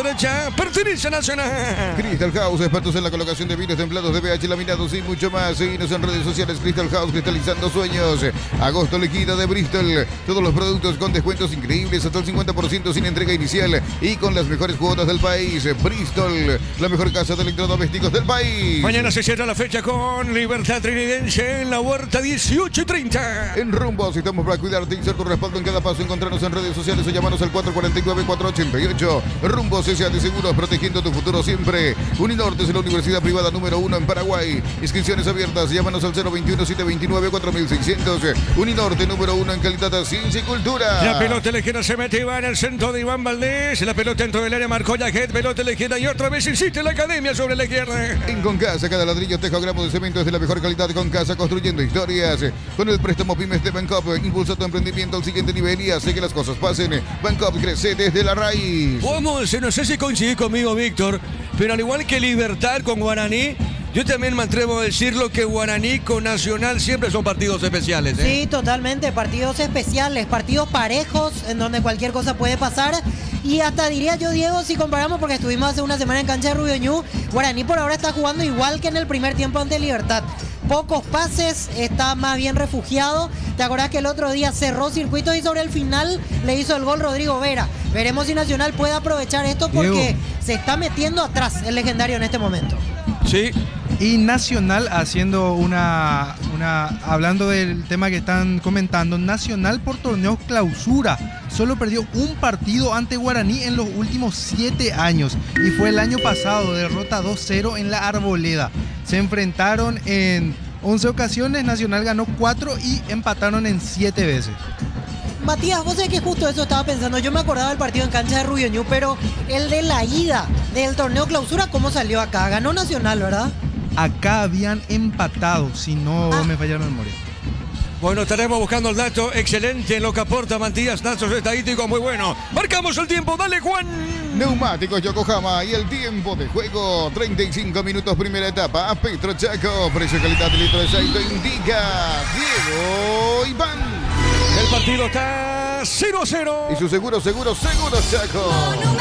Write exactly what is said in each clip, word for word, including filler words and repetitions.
derecha, pertenece a Nacional. Crystal House, expertos en la colocación de vinos templados de pH, laminados y mucho más. Seguinos en redes sociales, Crystal House, cristalizando sueños. Agosto liquida de Bristol. Todos los productos con descuentos increíbles, hasta el cincuenta por ciento sin entrega inicial y con las mejores cuotas del país. Bristol, la mejor casa de electrodomésticos del país. Mañana se cierra la fecha con Libertad Trinidense en la Huerta dieciocho y treinta. En Rumbos estamos para cuidarte y ser tu respaldo en cada paso. Encontrarnos en redes sociales o llamarnos al cuatro cuatro nueve, cuatro ocho ocho. Rumbos S A de Seguros, protegiendo tu futuro siempre. Uninorte es la universidad privada número uno en Paraguay. Inscripciones abiertas. Llámanos al cero veintiuno, setecientos veintinueve, cuatro mil seiscientos. Uninorte número uno en calidad de ciencia y cultura. La pelota elegida se mete Iván en el centro de Iván Valdés. La pelota dentro del área marcó Yajet. Pelota elegida y otra vez insiste la academia sobre la izquierda. En Concasa, cada ladrillo, teja o gramo de cemento es de la mejor calidad. Concasa, construyendo historias. Con el préstamo Pymes de Bancop, impulsa tu emprendimiento al siguiente nivel y hace que las cosas pasen. Bancop crece desde la raíz. Vamos, no sé si coincidís conmigo, Víctor, pero al igual que Libertad con Guaraní, yo también me atrevo a decirlo que Guaraní con Nacional siempre son partidos especiales, ¿eh? Sí, totalmente, partidos especiales, partidos parejos en donde cualquier cosa puede pasar. Y hasta diría yo, Diego, si comparamos, porque estuvimos hace una semana en cancha de Rubio Ñu, Guaraní por ahora está jugando igual que en el primer tiempo ante Libertad. Pocos pases, está más bien refugiado. ¿Te acordás que el otro día cerró circuitos y sobre el final le hizo el gol Rodrigo Vera? Veremos si Nacional puede aprovechar esto porque Diego, se está metiendo atrás el legendario en este momento. Sí. Y Nacional haciendo una, una, hablando del tema que están comentando, Nacional por torneo clausura solo perdió un partido ante Guaraní en los últimos siete años y fue el año pasado, derrota dos cero en la Arboleda. Se enfrentaron en once ocasiones, Nacional ganó cuatro y empataron en siete veces. Matías, vos sabés que justo eso estaba pensando. Yo me acordaba del partido en cancha de Rubio Ñu, pero el de la ida del torneo clausura, ¿cómo salió acá? Ganó Nacional, ¿verdad? Acá habían empatado, si no Ah. me falla la memoria. Bueno, estaremos buscando el dato excelente en lo que aporta Matías, datos estadísticos muy buenos. Marcamos el tiempo, dale Juan. Neumáticos Yokohama y el tiempo de juego, treinta y cinco minutos primera etapa. Petro Chaco, precio calidad de litro de aceite indica Diego Iván. El partido está cero a cero. Y su seguro, seguro, seguro Chaco.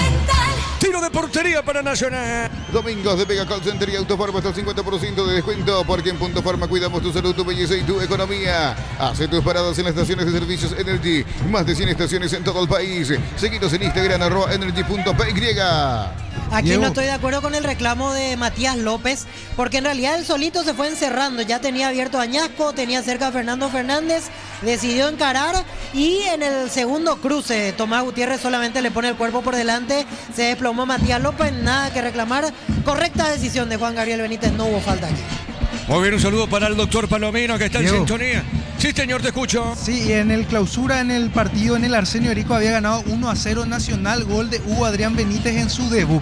Tiro de portería para Nacional. Domingos de Vega Call Center y Autofarma hasta el cincuenta por ciento de descuento, porque en Punto Farma cuidamos tu salud, tu belleza y tu economía. Hace tus paradas en las estaciones de servicios Energy. Más de cien estaciones en todo el país. Seguidos en Instagram, arroba energy punto p y. Aquí Diego. no estoy de acuerdo con el reclamo de Matías López, porque en realidad él solito se fue encerrando. Ya tenía abierto a Añasco, tenía cerca a Fernando Fernández, decidió encarar y en el segundo cruce Tomás Gutiérrez solamente le pone el cuerpo por delante, se desplomó Matías López, nada que reclamar. Correcta decisión de Juan Gabriel Benítez, no hubo falta aquí. Muy bien, un saludo para el doctor Palomino que está Diego. en sintonía. Sí, señor, te escucho. Sí, y en el clausura, en el partido en el Arsenio Erico había ganado uno a cero Nacional, gol de Hugo Adrián Benítez en su debut.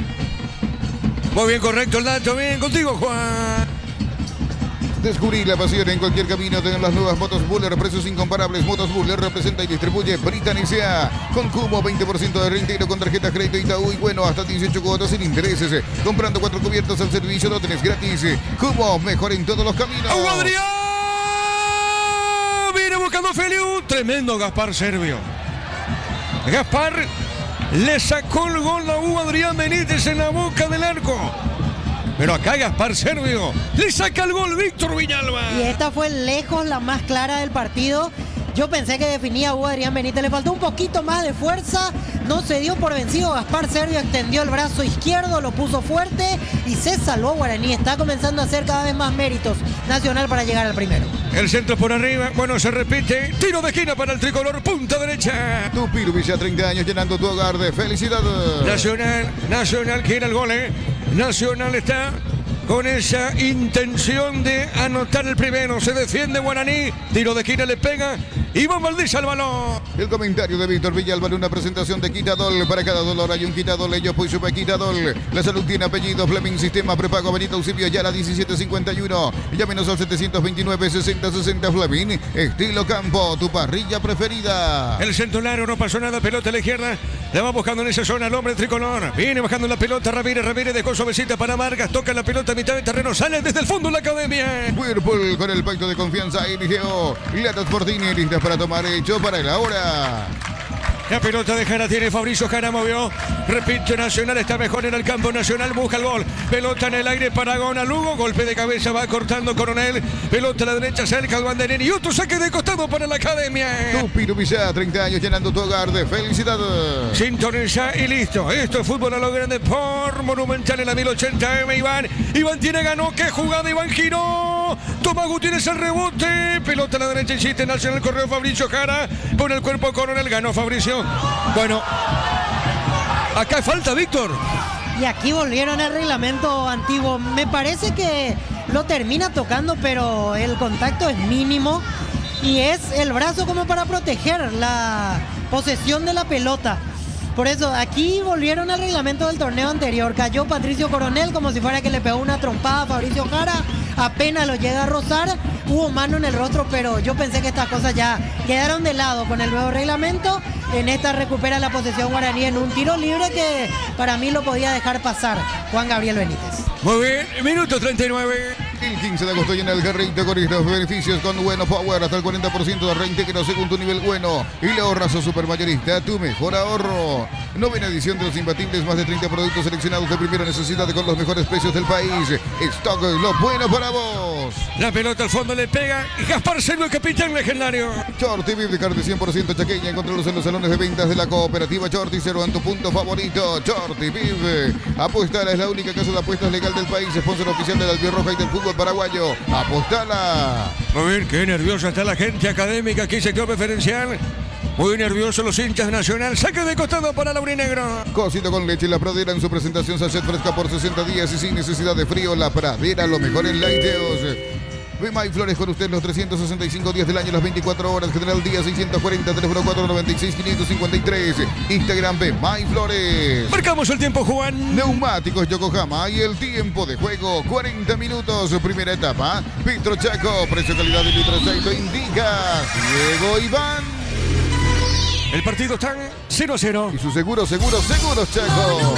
Muy bien, correcto el dato. Bien, contigo, Juan. Descubrí la pasión en cualquier camino. Tengan las nuevas motos Buller, precios incomparables. Motos Buller representa y distribuye Britannica. Con Cubo, veinte por ciento de reintegro con tarjeta crédito Itaú y bueno, hasta dieciocho cuotas sin intereses. Comprando cuatro cubiertas al servicio, lo tenés gratis. Cubo, mejor en todos los caminos. ¡Hugo Adrián! Viene buscando Feliu. Tremendo Gaspar Servio. Gaspar le sacó el gol a Hugo Adrián Benítez en la boca del arco. Pero acá Gaspar Servio le saca el gol Víctor Viñalba. Y esta fue lejos la más clara del partido. Yo pensé que definía a Hugo Adrián Benítez, le faltó un poquito más de fuerza, no se dio por vencido. Gaspar Servio extendió el brazo izquierdo, lo puso fuerte y se salvó Guaraní. Está comenzando a hacer cada vez más méritos Nacional para llegar al primero. El centro por arriba, bueno, se repite. Tiro de esquina para el tricolor, punta derecha. Tu Pirubilla, treinta años llenando tu hogar de felicidad. Nacional, Nacional quiere el gol, ¿eh? Nacional está con esa intención de anotar el primero. Se defiende Guaraní. Tiro de esquina, le pega. Iván Valdés al balón. El comentario de Víctor Villalba en una presentación de Quitadol. Para cada dolor hay un Quitadol. Ellos pues supe Quitadol. La salud tiene apellido. Fleming Sistema Prepago Benito Eusebio Ayala diecisiete cincuenta y uno. Llámenos al setecientos veintinueve, sesenta sesenta Fleming. Estilo Campo, tu parrilla preferida. El centro largo, no pasó nada. Pelota a la izquierda. La va buscando en esa zona el hombre tricolor. Viene bajando la pelota Ramírez. Ramírez dejó suavecita para Vargas. Toca la pelota a mitad de terreno. Sale desde el fondo la academia. Whirlpool con el pacto de confianza. Eligió Latas Fortini listas para tomar, hecho para el ahora. La pelota de Jara tiene Fabricio Jara, movió. Repite Nacional, está mejor en el campo. Nacional busca el gol. Pelota en el aire para Gaona Lugo. Golpe de cabeza, va cortando Coronel. Pelota a la derecha, cerca el banderín. Y otro saque de costado para la academia. Tupi Tupillá, treinta años llenando tu hogar de felicidad. Sintoniza y listo. Esto es fútbol a lo grande por Monumental en la mil ochenta M. Iván. Iván tiene ganó. ¡Qué jugada! Iván giró. Tomás Gutiérrez el rebote. Pelota a la derecha, insiste Nacional. Correo Fabricio Jara. Pone el cuerpo Coronel. Ganó Fabricio. Bueno, acá falta, Víctor. Y aquí volvieron al reglamento antiguo. Me parece que lo termina tocando, pero el contacto es mínimo. Y es el brazo como para proteger la posesión de la pelota. Por eso, aquí volvieron al reglamento del torneo anterior. Cayó Patricio Coronel como si fuera que le pegó una trompada a Fabricio Jara. Apenas lo llega a rozar. Hubo mano en el rostro, pero yo pensé que estas cosas ya quedaron de lado con el nuevo reglamento. En esta recupera la posesión guaraní en un tiro libre que para mí lo podía dejar pasar Juan Gabriel Benítez. Muy bien, minuto treinta y nueve. El quince de agosto llena el carrito con estos beneficios con Bueno Power. Hasta el cuarenta por ciento de reintegro según tu nivel bueno. Y la ahorrazo supermayorista, tu mejor ahorro. Novena edición de los imbatibles. Más de treinta productos seleccionados de primera necesidad con los mejores precios del país. Stock, lo bueno para vos. La pelota al fondo le pega. Gaspar Sergio, el capitán legendario. Shorty Bib de carne cien por ciento chaqueña. Encontralos en los salones de ventas de la cooperativa Shorty. Cero en tu punto favorito. Shorty Bib. Apuestala, es la única casa de apuestas legal del país. Sponsor oficial de la Albirroja y del fútbol paraguayo. Apostala. Muy bien, qué nerviosa está la gente académica aquí, sector preferencial. Muy nerviosos los hinchas de Nacional. Saque de costado para Laurinegro. Cosito con leche, La Pradera en su presentación sachet fresca por sesenta días y sin necesidad de frío. La Pradera, lo mejor en lácteos. Ve My Flores con usted los trescientos sesenta y cinco días del año, las veinticuatro horas. General Día seiscientos cuarenta, teléfono cuatro noventa y seis, quinientos cincuenta y tres. Instagram Ve My Flores. Marcamos el tiempo, Juan. Neumáticos Yokohama y el tiempo de juego, cuarenta minutos. Primera etapa, Vitro Chaco, precio, calidad y litro aceite indica Diego Iván. El partido está cero a cero. Y su seguro, seguro, seguro Chaco.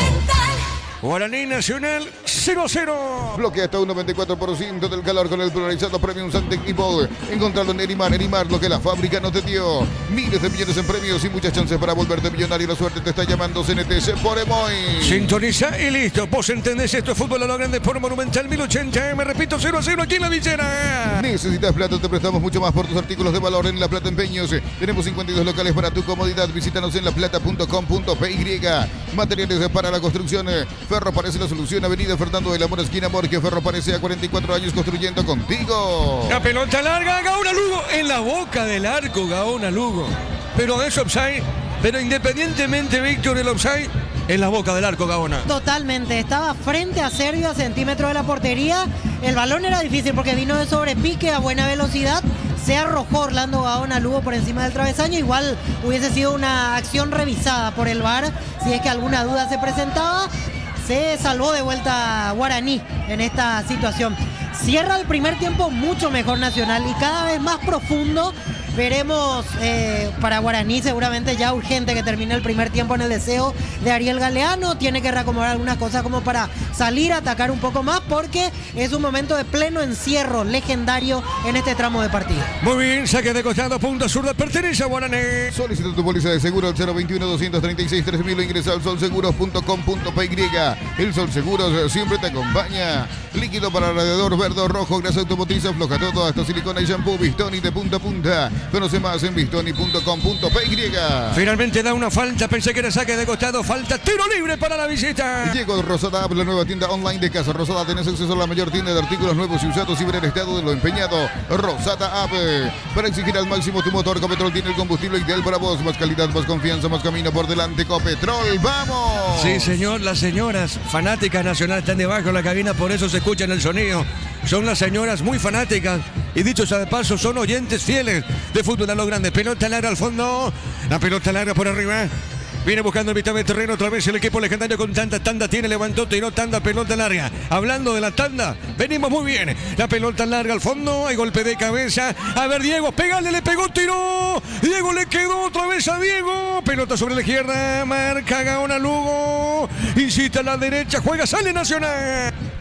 Guaraní Nacional cero a cero. Bloquea hasta un noventa y cuatro por ciento del calor con el polarizado Premium Santec Evo. Encontrarlo en Erimar, Erimar, lo que la fábrica no te dio. Miles de millones en premios y muchas chances para volverte millonario. La suerte te está llamando. C N T C por Emoy. Sintoniza y listo. Vos entendés esto. Es fútbol a lo grande por Monumental mil ochenta. Me repito, cero a cero aquí en la Villera. Necesitas plata, te prestamos mucho más por tus artículos de valor en La Plata Empeños. Tenemos cincuenta y dos locales para tu comodidad. Visítanos en laplata punto com punto p y. Materiales para la construcción. Ferro parece la solución. Avenida Fernando del Amor, esquina Borges. Ferro parece a cuarenta y cuatro años construyendo contigo. La pelota larga, Gaona Lugo en la boca del arco, Gaona Lugo. Pero es offside. Pero independientemente, Víctor, el offside en la boca del arco, Gaona. Totalmente, estaba frente a Sergio a centímetros de la portería. El balón era difícil porque vino de sobrepique a buena velocidad. Se arrojó Orlando Gaona Lugo por encima del travesaño. Igual hubiese sido una acción revisada por el V A R si es que alguna duda se presentaba. Se salvó de vuelta Guaraní en esta situación. Cierra el primer tiempo mucho mejor Nacional y cada vez más profundo. Veremos eh, para Guaraní seguramente ya urgente que termine el primer tiempo en el deseo de Ariel Galeano. Tiene que reacomodar algunas cosas como para salir a atacar un poco más porque es un momento de pleno encierro legendario en este tramo de partido. Muy bien, saque de costado, punta zurda, pertenece a Guaraní. Solicita tu póliza de seguro al cero veintiuno, doscientos treinta y seis, tres mil o ingresa al sol seguros punto com punto p y. El Sol Seguros siempre te acompaña. Líquido para radiador verde o rojo, grasa automotriz, afloja todo, hasta silicona y shampoo, Bistoni de punta a punta. Conoce más en bistoni punto com punto p y. Finalmente da una falta, pensé que era saque de costado, falta, tiro libre para la visita. Llegó Rosada App, la nueva tienda online de Casa Rosada. Tenés acceso a la mayor tienda de artículos nuevos y usados y ver el estado de lo empeñado. Rosada App, para exigir al máximo tu motor, Copetrol tiene el combustible ideal para vos. Más calidad, más confianza, más camino por delante. Copetrol, ¡vamos! Sí, señor, las señoras fanáticas Nacional están debajo de la cabina, por eso se escuchan el sonido. Son las señoras muy fanáticas y dicho sea de paso, son oyentes fieles de fútbol a lo grande. Pelota larga al fondo, la pelota larga por arriba. Viene buscando en mitad de terreno otra vez el equipo legendario con tanta tanda. Tiene, levantó, tiró tanda, pelota larga. Hablando de la tanda, venimos muy bien. La pelota larga al fondo, hay golpe de cabeza. A ver, Diego, pégale, le pegó, tiró. Diego le quedó otra vez a Diego. Pelota sobre la izquierda, marca Gaona Lugo. Incita a la derecha, juega, sale Nacional.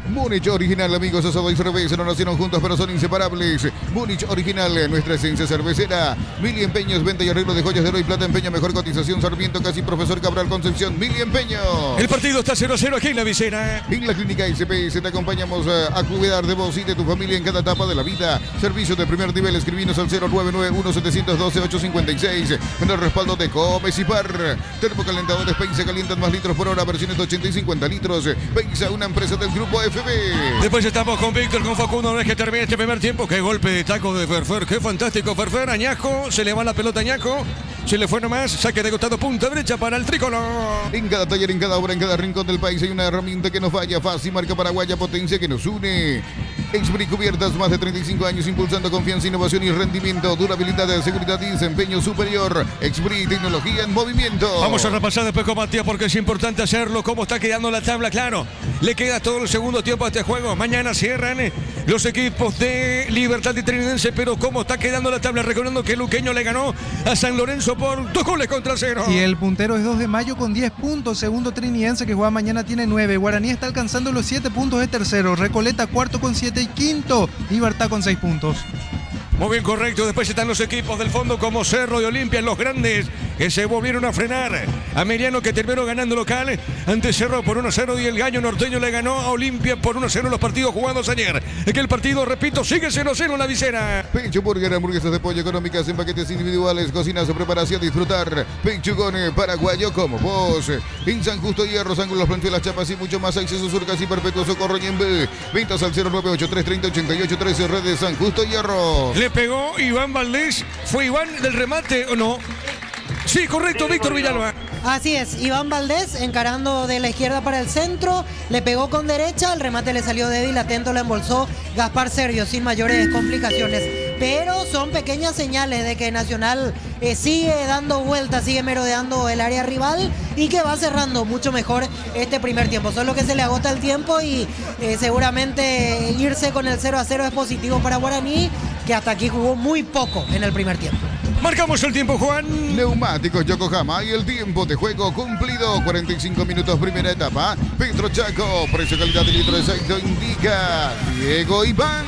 Múnich Original, amigos, asado y cerveza no nacieron juntos pero son inseparables. Múnich Original, nuestra esencia cervecera. Mili Empeños, venta y arreglo de joyas de oro y plata, empeño, mejor cotización, Sarmiento, casi Profesor Cabral, Concepción, Mili Empeños. El partido está cero a cero aquí en la visera. En la clínica S P S te acompañamos a, a cuidar de vos y de tu familia en cada etapa de la vida. Servicio de primer nivel, escribinos al cero nueve nueve uno siete uno dos ocho cinco seis. Con el respaldo de Comes y Par. Termocalentadores Pensa, calientan más litros por hora, versiones de ochenta y cincuenta litros. Pensa, una empresa del grupo F B. Después estamos con Víctor, con Facundo, una vez que termine este primer tiempo. Qué golpe de taco de Ferfer, qué fantástico Ferfer. Añajo, se le va la pelota a Añajo. Se le fue nomás, saque de costado, punta derecha para el tricolor. En cada taller, en cada obra, en cada rincón del país hay una herramienta que no falla. Fácil, marca paraguaya, potencia que nos une. Expri Cubiertas, más de treinta y cinco años impulsando confianza, innovación y rendimiento. Durabilidad, seguridad y desempeño superior. Expri, tecnología en movimiento. Vamos a repasar después con Matías porque es importante hacerlo. Cómo está quedando la tabla, claro. Le queda todo el segundo tiempo a este juego. Mañana cierran los equipos de Libertad y Trinense, pero cómo está quedando la tabla. Recordando que Luqueño le ganó a San Lorenzo por dos goles contra cero. Y el puntero es dos de mayo con diez puntos. Segundo Trinidense que juega mañana tiene nueve. Guaraní está alcanzando los siete puntos de tercero. Recoleta cuarto con siete y quinto Libertad con seis puntos. Muy bien, correcto. Después están los equipos del fondo como Cerro y Olimpia, los grandes que se volvieron a frenar. Ameriano que terminó ganando local ante Cerro por uno a cero y el Gallo Norteño le ganó a Olimpia por uno a cero los partidos jugados ayer. Es que el partido, repito, sigue cero a cero en la visera. Pecho Burger, hamburguesas de pollo económicas en paquetes individuales, cocinas o preparación, disfrutar. Pechugón paraguayo como vos. En San Justo Hierro, Ángulos, Planchuelas, Chapas y mucho más. Acceso Surcas y Perpetuo Socorro y en B. Ventas al cero nueve ocho tres treinta ochenta y ocho trece, redes San Justo Hierro. Le pegó Iván Valdés. ¿Fue Iván del remate o no? Sí, correcto, Víctor Villalba. Así es, Iván Valdés encarando de la izquierda para el centro, le pegó con derecha, el remate le salió débil, atento lo embolsó Gaspar Servio sin mayores complicaciones. Pero son pequeñas señales de que Nacional eh, sigue dando vueltas, sigue merodeando el área rival y que va cerrando mucho mejor este primer tiempo. Solo que se le agota el tiempo y eh, seguramente irse con el cero a cero es positivo para Guaraní, que hasta aquí jugó muy poco en el primer tiempo. Marcamos el tiempo, Juan. Neumáticos Yokohama y el tiempo de juego cumplido. cuarenta y cinco minutos, primera etapa. Petro Chaco, precio, calidad de litro exacto indica Diego Iván.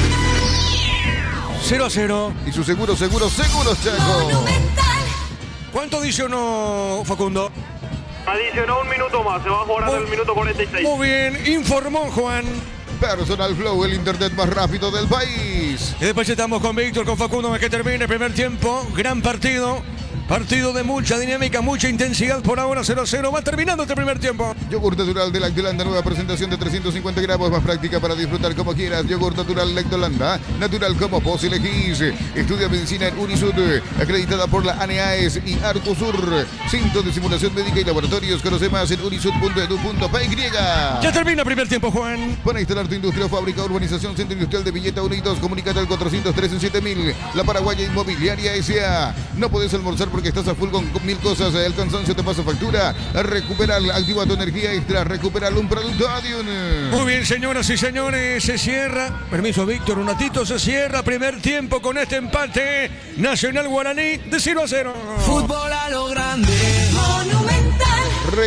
cero a cero. Y su seguro, seguro, seguros Chaco. Monumental. ¿Cuánto adicionó Facundo? Adicionó un minuto más, se va a jugar hasta el minuto cuarenta y seis. Muy bien, informó Juan. Personal Flow, el internet más rápido del país. Y después estamos con Víctor, con Facundo, que termine el primer tiempo. Gran partido. Partido de mucha dinámica, mucha intensidad por ahora, cero a cero. Va terminando este primer tiempo. Yogur natural de Lactolanda, nueva presentación de trescientos cincuenta gramos, más práctica para disfrutar como quieras. Yogur natural Lactolanda, natural como vos elegís. Estudia medicina en Unisud, acreditada por la ANEAES y Arcosur. Centro de simulación médica y laboratorios. Conoce más en unisud punto edu punto pe. Ya termina el primer tiempo, Juan. Para instalar tu industria o fábrica, urbanización, centro industrial de Villeta uno y dos, comunicate al cuatrocientos trece siete mil. La Paraguaya Inmobiliaria S A. No podés almorzar porque estás a full con mil cosas, el cansancio te pasa factura. Recuperar, activa tu energía extra, recuperar un producto Adion. Muy bien, señoras y señores, se cierra. Permiso, Víctor, un ratito, se cierra primer tiempo con este empate. Nacional Guaraní de cero a cero. Fútbol a lo grande. Monumental.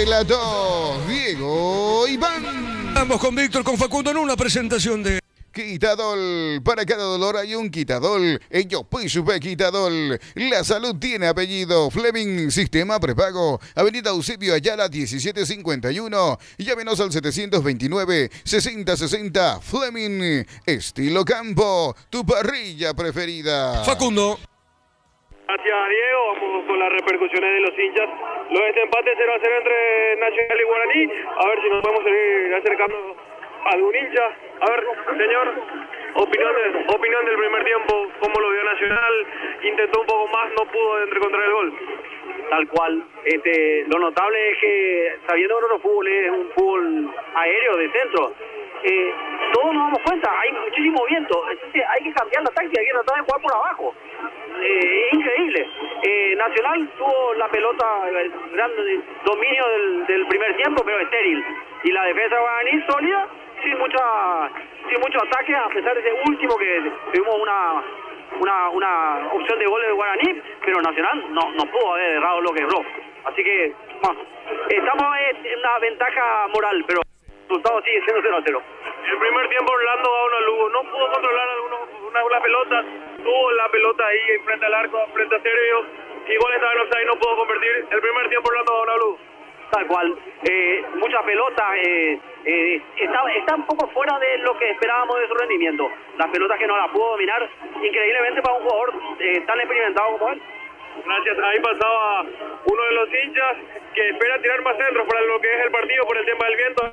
Relató Diego Iván. Vamos con Víctor, con Facundo en una presentación de... Quitadol, para cada dolor hay un Quitadol. En Yopuisupe Quitadol. La salud tiene apellido. Fleming, sistema prepago. Avenida Eusebio Ayala diecisiete cincuenta y uno. Llámenos al setecientos veintinueve sesenta sesenta. Fleming, estilo campo, tu parrilla preferida. Facundo. Gracias, Diego. Vamos con las repercusiones de los hinchas. Los desempates cero a cero entre Nacional y Guaraní. A ver si nos podemos seguir acercando a algún hincha. A ver, señor, opinión, de, opinión del primer tiempo, cómo lo vio Nacional, intentó un poco más, no pudo encontrar el gol. Tal cual. Este, lo notable es que, sabiendo que nuestro fútbol es un fútbol aéreo de centro, eh, todos nos damos cuenta, hay muchísimo viento, entonces hay que cambiar la táctica, hay que tratar de jugar por abajo. Eh, es increíble. Eh, Nacional tuvo la pelota, el gran dominio del, del primer tiempo, pero estéril. Y la defensa guaraní sólida, sin mucha sin mucho ataque, a pesar de ese último que tuvimos una una una opción de gol de Guaraní, pero Nacional no no pudo haber errado lo que erró. Así que, bueno, estamos en una ventaja moral, pero resultado sigue siendo cero a cero. El primer tiempo Orlando ganó a Lugo, no pudo controlar algunos, una, una pelota, tuvo la pelota ahí frente al arco, frente a Servio, igual estaba en offside y no pudo convertir. El primer tiempo Orlando ganó a Lugo. Tal cual, eh, muchas pelotas, eh, eh, está, está un poco fuera de lo que esperábamos de su rendimiento. Las pelotas que no las pudo dominar, increíblemente para un jugador eh, tan experimentado como él. Gracias, ahí pasaba uno de los hinchas que espera tirar más centros para lo que es el partido por el tema del viento.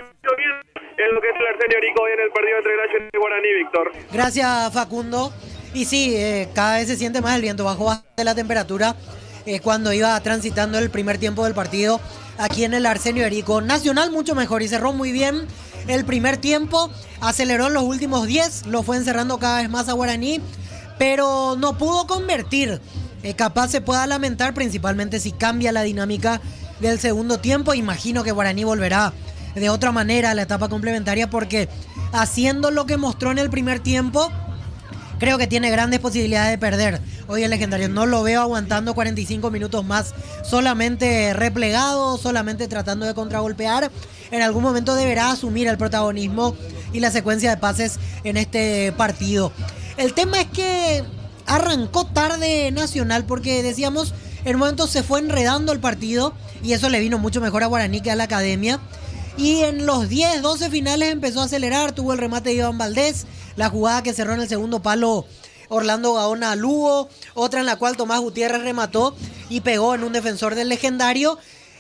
Es lo que es el Arsenio Arico hoy en el partido entre Nacional y Guaraní, Víctor. Gracias, Facundo. Y sí, eh, cada vez se siente más el viento, bajó bastante la temperatura eh, cuando iba transitando el primer tiempo del partido aquí en el Arsenio Arico. Nacional mucho mejor y cerró muy bien el primer tiempo, aceleró en los últimos diez, lo fue encerrando cada vez más a Guaraní, pero no pudo convertir. Eh, capaz se pueda lamentar, principalmente si cambia la dinámica del segundo tiempo. Imagino que Guaraní volverá de otra manera a la etapa complementaria, porque haciendo lo que mostró en el primer tiempo, creo que tiene grandes posibilidades de perder. Hoy el Legendario no lo veo aguantando cuarenta y cinco minutos más, solamente replegado, solamente tratando de contragolpear. En algún momento deberá asumir el protagonismo y la secuencia de pases en este partido. El tema es que arrancó tarde Nacional, porque decíamos, en un momento se fue enredando el partido y eso le vino mucho mejor a Guaraní que a la Academia. Y en los diez, doce finales empezó a acelerar, tuvo el remate de Iván Valdés, la jugada que cerró en el segundo palo Orlando Gaona a Lugo, otra en la cual Tomás Gutiérrez remató y pegó en un defensor del Legendario,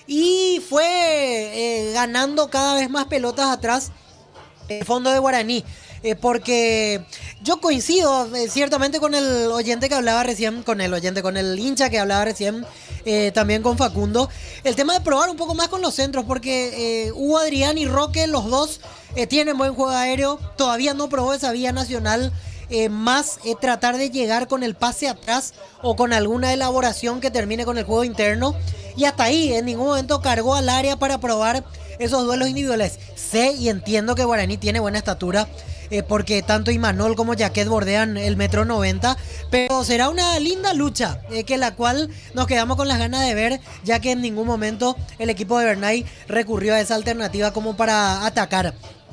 y fue eh, ganando cada vez más pelotas atrás el fondo de Guaraní. Eh, porque yo coincido eh, ciertamente con el oyente que hablaba recién, con el oyente, con el hincha que hablaba recién, eh, también con Facundo, el tema de probar un poco más con los centros, porque eh, Hugo Adrián y Roque, los dos eh, tienen buen juego aéreo, todavía no probó esa vía Nacional, eh, más eh, tratar de llegar con el pase atrás o con alguna elaboración que termine con el juego interno, y hasta ahí en ningún momento cargó al área para probar esos duelos individuales. Sé y entiendo que Guaraní tiene buena estatura, Eh, porque tanto Imanol como Jaquet bordean el metro noventa, pero será una linda lucha, eh, que la cual nos quedamos con las ganas de ver, ya que en ningún momento el equipo de Bernay recurrió a esa alternativa como para atacar.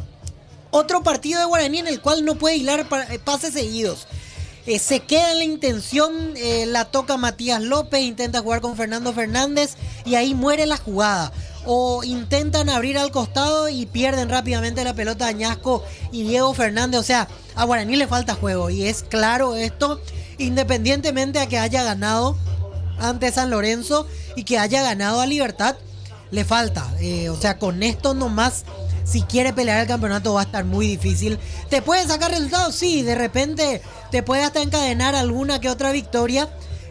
Otro partido de Guaraní en el cual no puede hilar pases seguidos. Eh, se queda en la intención, eh, la toca Matías López, intenta jugar con Fernando Fernández y ahí muere la jugada. O intentan abrir al costado y pierden rápidamente la pelota Añasco y Diego Fernández. O sea, a Guaraní le falta juego, y es claro esto, independientemente a que haya ganado ante San Lorenzo y que haya ganado a Libertad, le falta. Eh, o sea, con esto nomás, si quiere pelear el campeonato va a estar muy difícil. ¿Te puede sacar resultados? Sí, de repente te puede hasta encadenar alguna que otra victoria,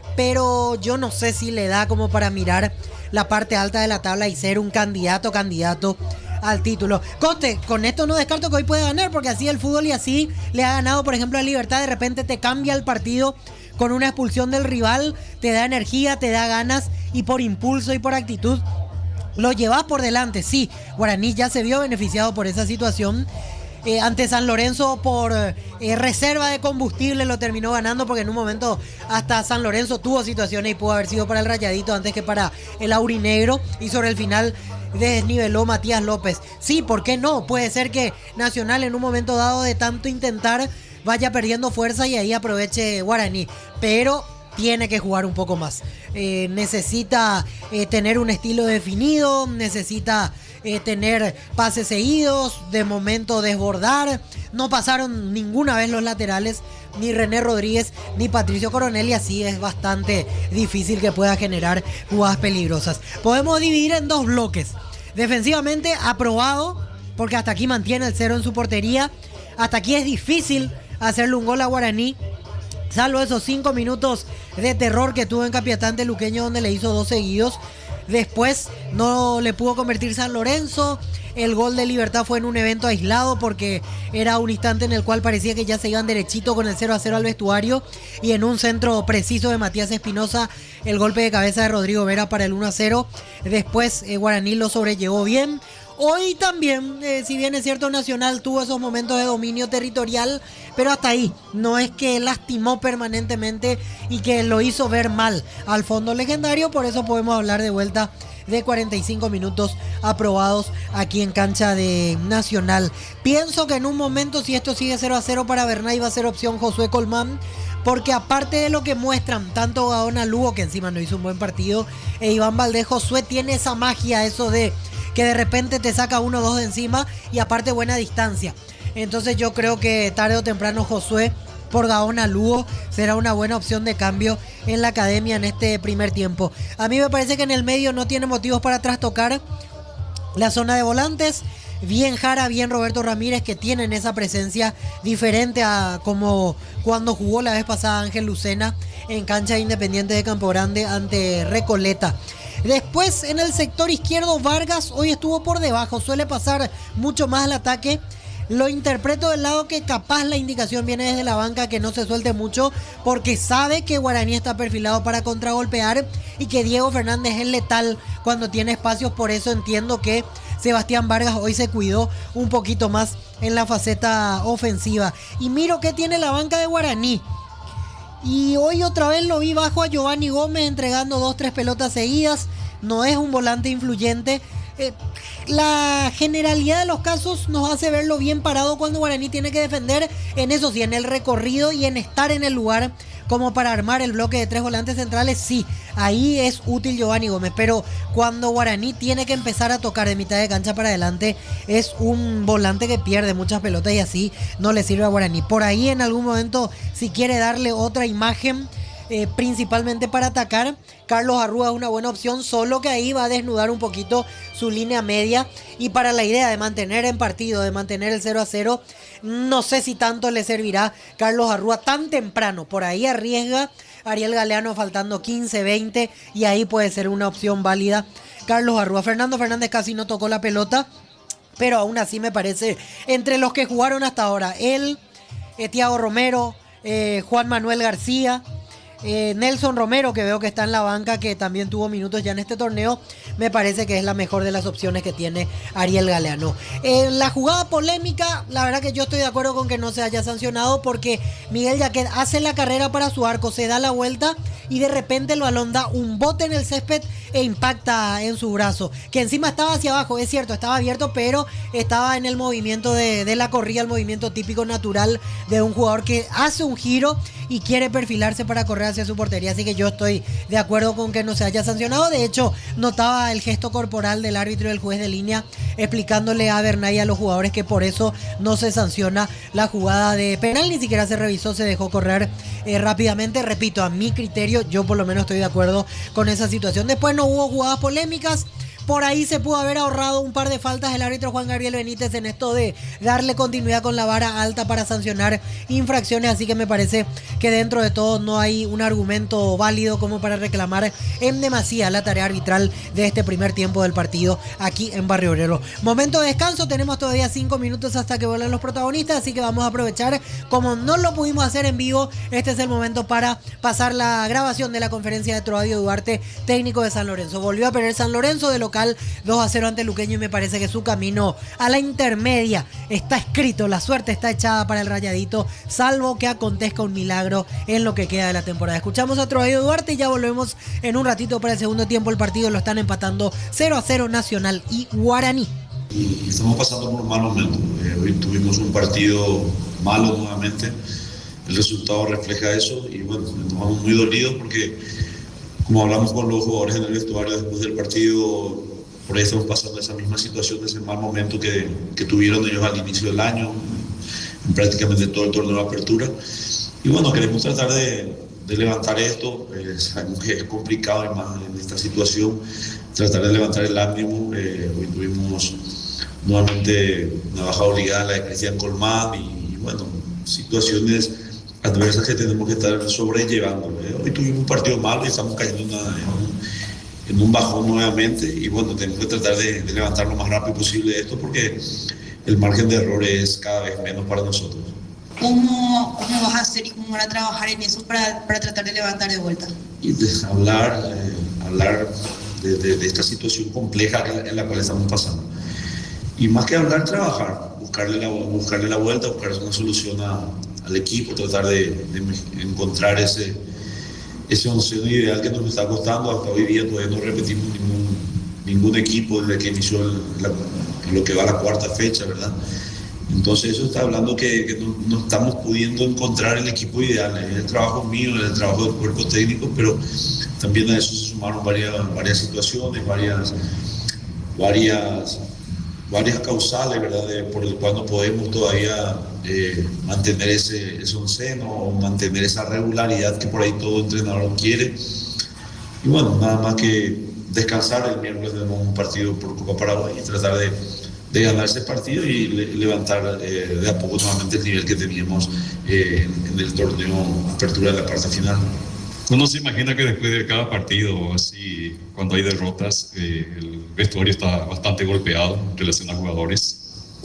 pero yo no sé si le da como para mirar la parte alta de la tabla y ser un candidato, candidato al título. Coste, con esto no descarto que hoy puede ganar, porque así el fútbol y así le ha ganado, por ejemplo, a Libertad. De repente te cambia el partido con una expulsión del rival, te da energía, te da ganas, y por impulso y por actitud lo llevas por delante. Sí, Guaraní ya se vio beneficiado por esa situación. Eh, ante San Lorenzo por eh, reserva de combustible lo terminó ganando, porque en un momento hasta San Lorenzo tuvo situaciones y pudo haber sido para el Rayadito antes que para el aurinegro, y sobre el final desniveló Matías López. Sí, ¿por qué no? Puede ser que Nacional en un momento dado de tanto intentar vaya perdiendo fuerza y ahí aproveche Guaraní, pero tiene que jugar un poco más. Eh, necesita eh, tener un estilo definido, necesita eh, tener pases seguidos, de momento desbordar. No pasaron ninguna vez los laterales, ni René Rodríguez ni Patricio Coronel, y así es bastante difícil que pueda generar jugadas peligrosas. Podemos dividir en dos bloques. Defensivamente, aprobado, porque hasta aquí mantiene el cero en su portería. Hasta aquí es difícil hacerle un gol a Guaraní, salvo esos cinco minutos de terror que tuvo en Capiatante Luqueño, donde le hizo dos seguidos. Después no le pudo convertir San Lorenzo. El gol de Libertad fue en un evento aislado, porque era un instante en el cual parecía que ya se iban derechito con el cero a cero al vestuario, y en un centro preciso de Matías Espinosa, el golpe de cabeza de Rodrigo Vera para el uno a cero. Después eh, Guaraní lo sobrellevó bien. Hoy también, eh, si bien es cierto, Nacional tuvo esos momentos de dominio territorial, pero hasta ahí. No es que lastimó permanentemente y que lo hizo ver mal al fondo Legendario. Por eso podemos hablar de vuelta de cuarenta y cinco minutos aprobados aquí en cancha de Nacional. Pienso que en un momento, si esto sigue cero a cero para Bernay, va a ser opción Josué Colmán, porque aparte de lo que muestran tanto Gaona Lugo, que encima no hizo un buen partido, e Iván Valdés, Josué tiene esa magia, eso de que de repente te saca uno o dos de encima y aparte buena distancia. Entonces yo creo que tarde o temprano Josué por Gaona Lugo será una buena opción de cambio en la academia en este primer tiempo. A mí me parece que en el medio no tiene motivos para trastocar la zona de volantes. Bien Jara, bien Roberto Ramírez, que tienen esa presencia diferente a como cuando jugó la vez pasada Ángel Lucena en cancha Independiente de Campo Grande ante Recoleta. Después en el sector izquierdo, Vargas hoy estuvo por debajo, suele pasar mucho más al ataque. Lo interpreto del lado que capaz la indicación viene desde la banca, que no se suelte mucho porque sabe que Guaraní está perfilado para contragolpear y que Diego Fernández es letal cuando tiene espacios. Por eso entiendo que Sebastián Vargas hoy se cuidó un poquito más en la faceta ofensiva. Y miro que tiene la banca de Guaraní. Y hoy otra vez lo vi bajo a Giovanni Gómez entregando dos, tres pelotas seguidas. No es un volante influyente. Eh, la generalidad de los casos nos hace verlo bien parado cuando Guaraní tiene que defender. En eso sí, en el recorrido y en estar en el lugar como para armar el bloque de tres volantes centrales, sí, ahí es útil Giovanni Gómez. Pero cuando Guaraní tiene que empezar a tocar de mitad de cancha para adelante, es un volante que pierde muchas pelotas y así no le sirve a Guaraní. Por ahí en algún momento, si quiere darle otra imagen, Eh, principalmente para atacar, Carlos Arrúa es una buena opción, solo que ahí va a desnudar un poquito su línea media, y para la idea de mantener en partido, de mantener el cero a cero, no sé si tanto le servirá Carlos Arrúa tan temprano. Por ahí arriesga Ariel Galeano faltando quince, veinte, y ahí puede ser una opción válida Carlos Arrúa. Fernando Fernández casi no tocó la pelota, pero aún así me parece, entre los que jugaron hasta ahora, él, eh, Thiago Romero, eh, Juan Manuel García, Eh, Nelson Romero, que veo que está en la banca, que también tuvo minutos ya en este torneo, me parece que es la mejor de las opciones que tiene Ariel Galeano. En eh, la jugada polémica, la verdad que yo estoy de acuerdo con que no se haya sancionado, porque Miguel Yaquet hace la carrera para su arco, se da la vuelta y de repente el balón da un bote en el césped e impacta en su brazo, que encima estaba hacia abajo, es cierto, estaba abierto, pero estaba en el movimiento de, de la corrida, el movimiento típico natural de un jugador que hace un giro y quiere perfilarse para correr hacia su portería. Así que yo estoy de acuerdo con que no se haya sancionado. De hecho, notaba el gesto corporal del árbitro y del juez de línea explicándole a Bernay y a los jugadores que por eso no se sanciona la jugada de penal. Ni siquiera se revisó, se dejó correr eh, rápidamente. Repito, a mi criterio, yo por lo menos estoy de acuerdo con esa situación. Después no hubo jugadas polémicas. Por ahí se pudo haber ahorrado un par de faltas el árbitro Juan Gabriel Benítez en esto de darle continuidad con la vara alta para sancionar infracciones, así que me parece que dentro de todo no hay un argumento válido como para reclamar en demasía la tarea arbitral de este primer tiempo del partido aquí en Barrio Obrero. Momento de descanso, tenemos todavía cinco minutos hasta que vuelvan los protagonistas, así que vamos a aprovechar. Como no lo pudimos hacer en vivo, este es el momento para pasar la grabación de la conferencia de Troadio Duarte, técnico de San Lorenzo. Volvió a perder San Lorenzo de local dos a cero ante Luqueño, y me parece que su camino a la intermedia está escrito, la suerte está echada para el Rayadito, salvo que acontezca un milagro en lo que queda de la temporada. Escuchamos a Troadio Duarte y ya volvemos en un ratito para el segundo tiempo. El partido lo están empatando cero a cero Nacional y Guaraní. Y estamos pasando por un mal momento. Eh, hoy tuvimos un partido malo nuevamente, el resultado refleja eso, y bueno, nos vamos muy dolidos porque, como hablamos con los jugadores en el vestuario después del partido, por ahí estamos pasando esa misma situación, ese mal momento que, que tuvieron ellos al inicio del año, en prácticamente todo el torneo de apertura. Y bueno, queremos tratar de, de levantar esto. Eh, sabemos que es complicado, y más en esta situación, tratar de levantar el ánimo. Eh, hoy tuvimos nuevamente una baja obligada, la de Cristian Colmán, y, y bueno, situaciones adversas que tenemos que estar sobrellevando. ¿eh? Hoy tuvimos un partido malo y estamos cayendo en, una, en, un, en un bajón nuevamente, y bueno, tenemos que tratar de, de levantar lo más rápido posible esto, porque el margen de error es cada vez menos para nosotros. ¿Cómo, cómo vas a hacer y cómo van a trabajar en eso para, para tratar de levantar de vuelta? Y de hablar, eh, hablar de, de, de esta situación compleja en la cual estamos pasando. Y más que hablar, trabajar, buscarle la, buscarle la vuelta, buscar una solución a al equipo, tratar de, de encontrar ese, ese onceno ideal que nos está costando. Hasta hoy día todavía no repetimos ningún, ningún equipo desde que inició el, la, lo que va a la cuarta fecha, ¿verdad? Entonces eso está hablando que, que no, no estamos pudiendo encontrar el equipo ideal. Es el trabajo mío, es el trabajo del cuerpo técnico, pero también a eso se sumaron varias, varias situaciones, varias, varias, varias causales, ¿verdad? De, por el cual no podemos todavía eh, mantener ese, ese onceno o mantener esa regularidad que por ahí todo entrenador quiere. Y bueno, nada más que descansar. El miércoles tenemos un partido por Copa Paraguay y tratar de, de ganar ese partido y le, levantar eh, de a poco nuevamente el nivel que teníamos eh, en, en el torneo apertura de la parte final. Uno se imagina que después de cada partido, así, cuando hay derrotas, eh, el vestuario está bastante golpeado en relación a jugadores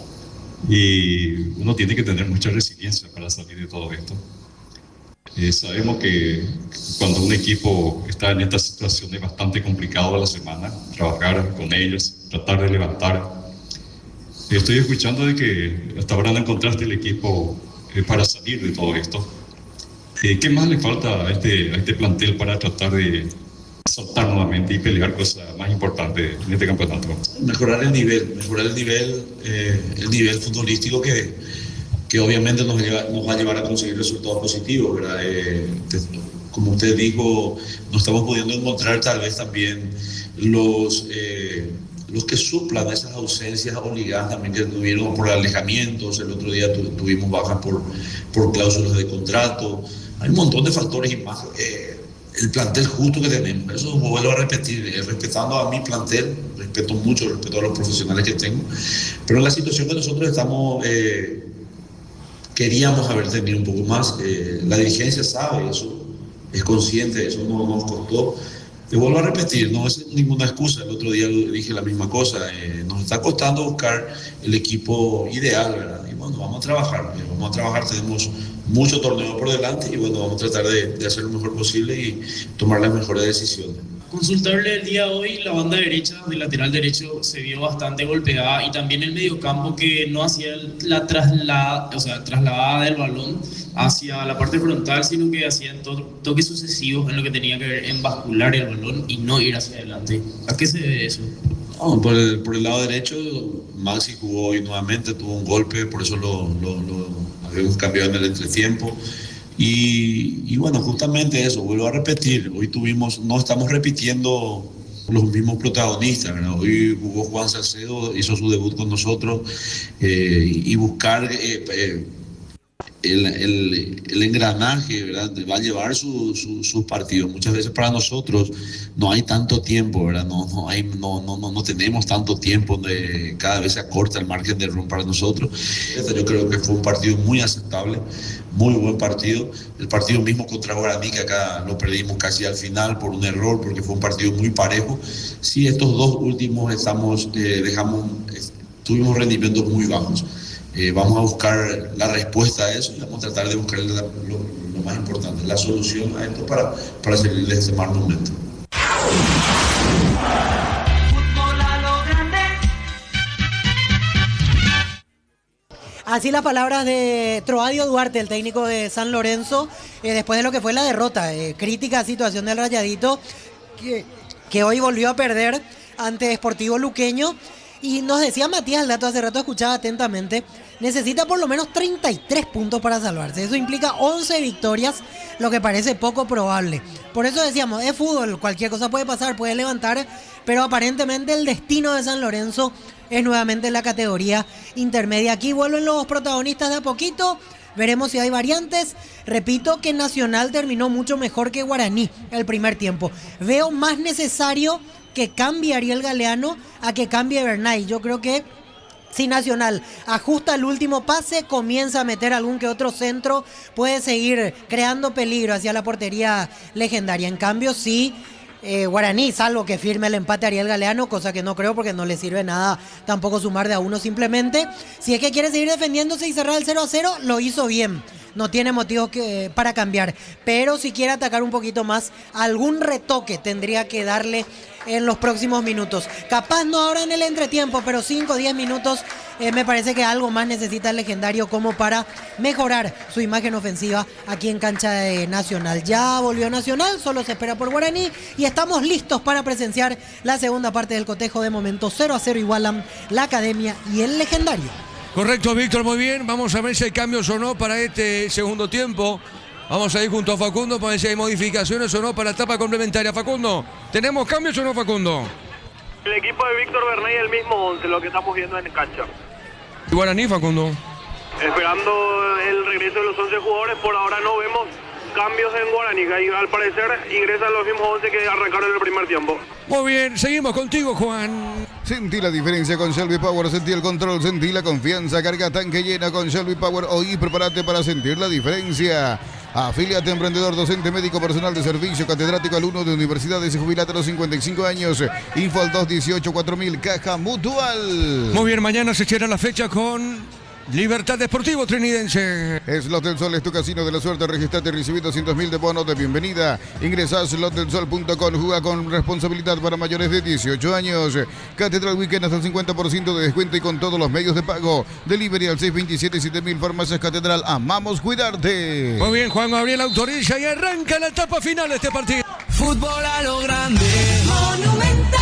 y uno tiene que tener mucha resiliencia para salir de todo esto. Eh, sabemos que cuando un equipo está en esta situación es bastante complicado a la semana, trabajar con ellos, tratar de levantar. Estoy escuchando de que hasta ahora no encontraste el equipo eh, para salir de todo esto. Eh, ¿Qué más le falta a este, a este plantel para tratar de saltar nuevamente y pelear cosas más importantes en este campeonato? Mejorar el nivel, mejorar el nivel, eh, el nivel futbolístico que, que obviamente nos, lleva, nos va a llevar a conseguir resultados positivos, ¿verdad? Eh, te, como usted dijo, no estamos pudiendo encontrar tal vez también los, eh, los que suplan esas ausencias obligadas también que tuvieron por alejamientos. El otro día tu, tuvimos bajas por, por cláusulas de contrato. Hay un montón de factores y más. Eh, el plantel justo que tenemos, eso vuelvo a repetir, eh, respetando a mi plantel, respeto mucho, respeto a los profesionales que tengo, pero en la situación que nosotros estamos, eh, queríamos haber tenido un poco más. Eh, la dirigencia sabe eso, es consciente de eso, no nos costó. Te vuelvo a repetir, no es ninguna excusa, el otro día dije la misma cosa, eh, nos está costando buscar el equipo ideal, ¿verdad? Y bueno, vamos a trabajar, eh, vamos a trabajar, tenemos mucho torneo por delante y bueno, vamos a tratar de, de hacer lo mejor posible y tomar las mejores decisiones. Consultable el día de hoy, la banda derecha, del lateral derecho, se vio bastante golpeada y también el mediocampo que no hacía la traslada, o sea, trasladada del balón hacia la parte frontal, sino que hacían to toques sucesivos en lo que tenía que ver en bascular el balón y no ir hacia adelante. ¿A qué se debe eso? No, por, el, por el lado derecho, Maxi jugó hoy nuevamente, tuvo un golpe, por eso lo, lo, lo habíamos cambiado en el entretiempo. Y, y bueno, justamente eso, vuelvo a repetir, hoy tuvimos, no estamos repitiendo los mismos protagonistas, ¿verdad? Hoy jugó Juan Salcedo, hizo su debut con nosotros eh, y buscar eh, eh, el, el, el engranaje, ¿verdad? Va a llevar su, su, sus partidos. Muchas veces para nosotros no hay tanto tiempo, ¿verdad? No, no, hay, no, no, no, no tenemos tanto tiempo, de, cada vez se acorta el margen de error para nosotros. Yo creo que fue un partido muy aceptable, muy buen partido. El partido mismo contra Guaraní, que acá lo perdimos casi al final por un error, porque fue un partido muy parejo. Sí, estos dos últimos estamos, eh, dejamos, eh, tuvimos rendimientos muy bajos. Eh, vamos a buscar la respuesta a eso y vamos a tratar de buscar la, lo, lo más importante, la solución a esto para, para salir de este mal momento. Así las palabras de Troadio Duarte, el técnico de San Lorenzo, eh, después de lo que fue la derrota. Eh, crítica situación del Rayadito, que, que hoy volvió a perder ante Sportivo Luqueño. Y nos decía Matías Aldato, hace rato escuchaba atentamente, necesita por lo menos treinta y tres puntos para salvarse. Eso implica once victorias, lo que parece poco probable. Por eso decíamos, es fútbol, cualquier cosa puede pasar, puede levantar, pero aparentemente el destino de San Lorenzo es nuevamente la categoría intermedia. Aquí vuelven los protagonistas de a poquito. Veremos si hay variantes. Repito que Nacional terminó mucho mejor que Guaraní el primer tiempo. Veo más necesario que cambie Ariel Galeano a que cambie Bernay. Yo creo que si Nacional ajusta el último pase, comienza a meter algún que otro centro, puede seguir creando peligro hacia la portería legendaria. En cambio, sí, eh, Guaraní, salvo que firme el empate a Ariel Galeano, cosa que no creo porque no le sirve nada tampoco sumar de a uno simplemente. Si es que quiere seguir defendiéndose y cerrar el cero a cero, lo hizo bien. no tiene motivos que, para cambiar. Pero si quiere atacar un poquito más, algún retoque tendría que darle en los próximos minutos. Capaz no ahora en el entretiempo, pero cinco o diez minutos eh, me parece que algo más necesita el legendario como para mejorar su imagen ofensiva aquí en cancha de Nacional. Ya volvió Nacional, solo se espera por Guaraní y estamos listos para presenciar la segunda parte del cotejo. De momento cero a cero igualan la Academia y el legendario. Correcto, Víctor, muy bien. Vamos a ver si hay cambios o no para este segundo tiempo. Vamos a ir junto a Facundo para ver si hay modificaciones o no para la etapa complementaria. Facundo, ¿tenemos cambios o no, Facundo? El equipo de Víctor Bernay es el mismo once, lo que estamos viendo en cancha. ¿Y Guaraní, Facundo? Esperando el regreso de los once jugadores, por ahora no vemos cambios en Guaraní. Y al parecer ingresan los mismos once que arrancaron en el primer tiempo. Muy bien, seguimos contigo, Juan. Sentí la diferencia con Shelby Power, sentí el control, sentí la confianza, carga tanque llena con Shelby Power. Hoy prepárate para sentir la diferencia. Afíliate, emprendedor, docente, médico, personal de servicio, catedrático, alumno de universidades y jubilate a los cincuenta y cinco años. Info al dos dieciocho cuatro mil, Caja Mutual. Muy bien, mañana se cierra la fecha con Libertad Deportivo Trinidense. Slot del Sol es tu casino de la suerte. Registrate y recibí doscientos mil de bonos de bienvenida. Ingresa a slot del sol punto com. Juega con responsabilidad para mayores de dieciocho años. Catedral Weekend hasta el cincuenta por ciento de descuento y con todos los medios de pago. Delivery al seis veintisiete siete mil. Farmacias Catedral. Amamos cuidarte. Muy bien, Juan Gabriel autoriza y arranca la etapa final de este partido. Fútbol a lo grande. Monumental.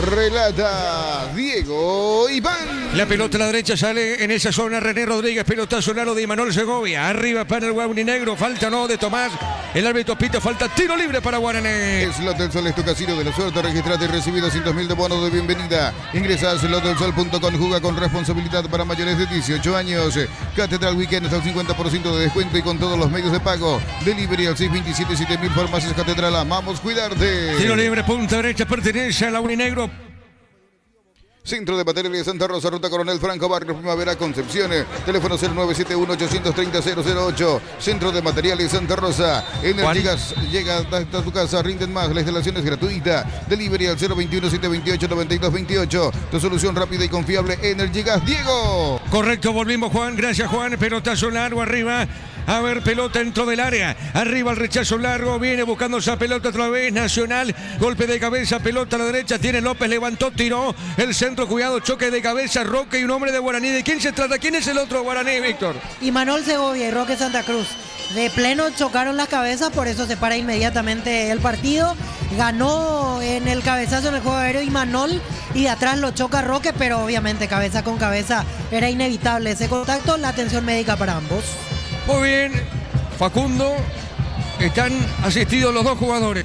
Relata Diego Iván. La pelota a la derecha sale en esa zona René Rodríguez, pelotazo largo de Imanol Segovia, arriba para el Guauninegro, falta no de Tomás, el árbitro pita, falta tiro libre para Guaraní. Slot del Sol es tu casino de la suerte. Registrate y recibí doscientos mil de bonos de bienvenida. Ingresa a slot del sol punto com. Juega con responsabilidad para mayores de dieciocho años. Catedral Weekend hasta el cincuenta por ciento de descuento y con todos los medios de pago. Delivery al seis veintisiete siete mil. Farmacias Catedral. Amamos cuidarte. Tiro libre, punta derecha, pertenece al Guauninegro. Centro de Materiales Santa Rosa, Ruta Coronel Franco, Barrio Primavera, Concepción. Teléfono cero nueve siete uno ocho tres cero cero cero ocho. Centro de Materiales Santa Rosa. Energigas llega hasta tu casa, rinden más. La instalación es gratuita. Delivery al cero veintiuno siete veintiocho noventa y dos veintiocho. Tu solución rápida y confiable, Energigas. Diego. Correcto, volvimos, Juan. Gracias, Juan. Pelotazo largo arriba. A ver, pelota dentro del área. Arriba el rechazo largo. Viene buscando esa pelota otra vez. Nacional. Golpe de cabeza. Pelota a la derecha. Tiene López. Levantó, tiró. El centro, cuidado. Choque de cabeza. Roque y un hombre de Guaraní. ¿De quién se trata? ¿Quién es el otro Guaraní, Víctor? Imanol Segovia y Roque Santa Cruz. De pleno chocaron las cabezas, por eso se para inmediatamente el partido. Ganó en el cabezazo en el juego aéreo Imanol y de atrás lo choca Roque, pero obviamente cabeza con cabeza era inevitable ese contacto. La atención médica para ambos. Muy bien, Facundo, están asistidos los dos jugadores.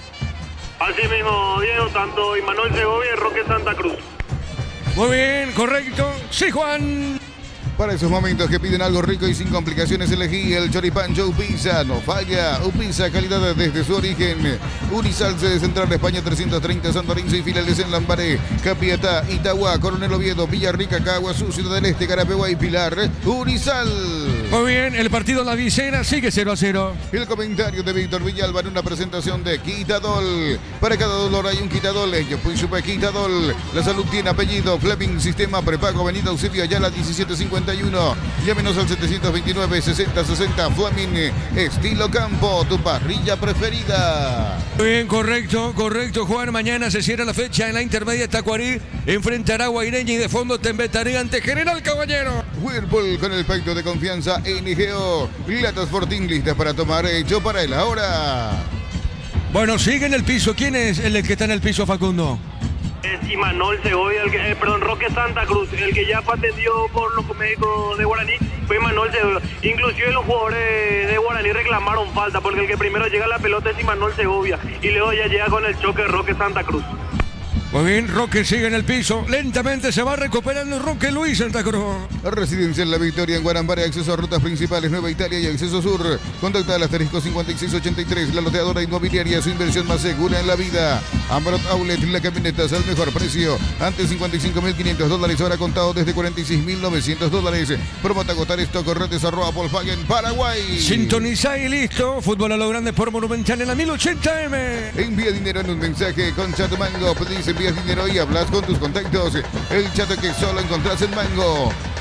Así mismo, Diego, tanto Imanol Segovia y Roque Santa Cruz. Muy bien, correcto. Sí, Juan. Para esos momentos que piden algo rico y sin complicaciones, elegí el Choripán Joe Pizza. No falla. Pizza, calidad desde su origen. Unisalce de Central España trescientos treinta, Santorince y filiales en Lambaré, Capiatá, Itagua, Coronel Oviedo, Villarrica, Caguazú, Ciudad del Este, Carapeguá y Pilar. Unisal. Muy bien, el partido en la Vicena sigue cero a cero. El comentario de Víctor Villalba en una presentación de Quitadol. Para cada dolor hay un Quitadol. Yo fui super Quitadol. La salud tiene apellido. Fleming, sistema prepago, Avenida Eusebio Ayala diecisiete cincuenta y uno. Llámenos al setecientos veintinueve sesenta sesenta. Fleming, estilo campo, tu parrilla preferida. Muy bien, correcto, correcto, Juan. Mañana se cierra la fecha en la intermedia Tacuarí. Enfrentará a Guaireña y de fondo Tembetarí ante General Caballero. Whirlpool con el pacto de confianza N G O. Latas Fortín listas para tomar, hecho para el ahora. Bueno, sigue en el piso. ¿Quién es el que está en el piso, Facundo? Es Imanol Segovia, el que, eh, perdón, Roque Santa Cruz, el que ya fue atendido por los médicos de Guaraní, fue Imanol Segovia. Inclusive los jugadores de Guaraní reclamaron falta, porque el que primero llega a la pelota es Imanol Segovia, y luego ya llega con el choque Roque Santa Cruz. Muy bien, Roque sigue en el piso. Lentamente se va recuperando Roque Luis Santa Cruz. Residencial La Victoria en Guarambare, acceso a rutas principales Nueva Italia y acceso sur. Contacta al asterisco cincuenta y seis ochenta y tres, la loteadora inmobiliaria, su inversión más segura en la vida. Ambrot Outlet, la camionetas al mejor precio. Antes cincuenta y cinco mil quinientos dólares, ahora contado desde cuarenta y seis mil novecientos dólares. Promota agotar esto, corretes arroba Volkswagen Paraguay. Sintoniza y listo. Fútbol a lo grande por Monumental en la mil ochenta eme. Envía dinero en un mensaje con Chat Mango. Pedís, envías dinero y hablas con tus contactos. El chat que solo encontrás en Mango.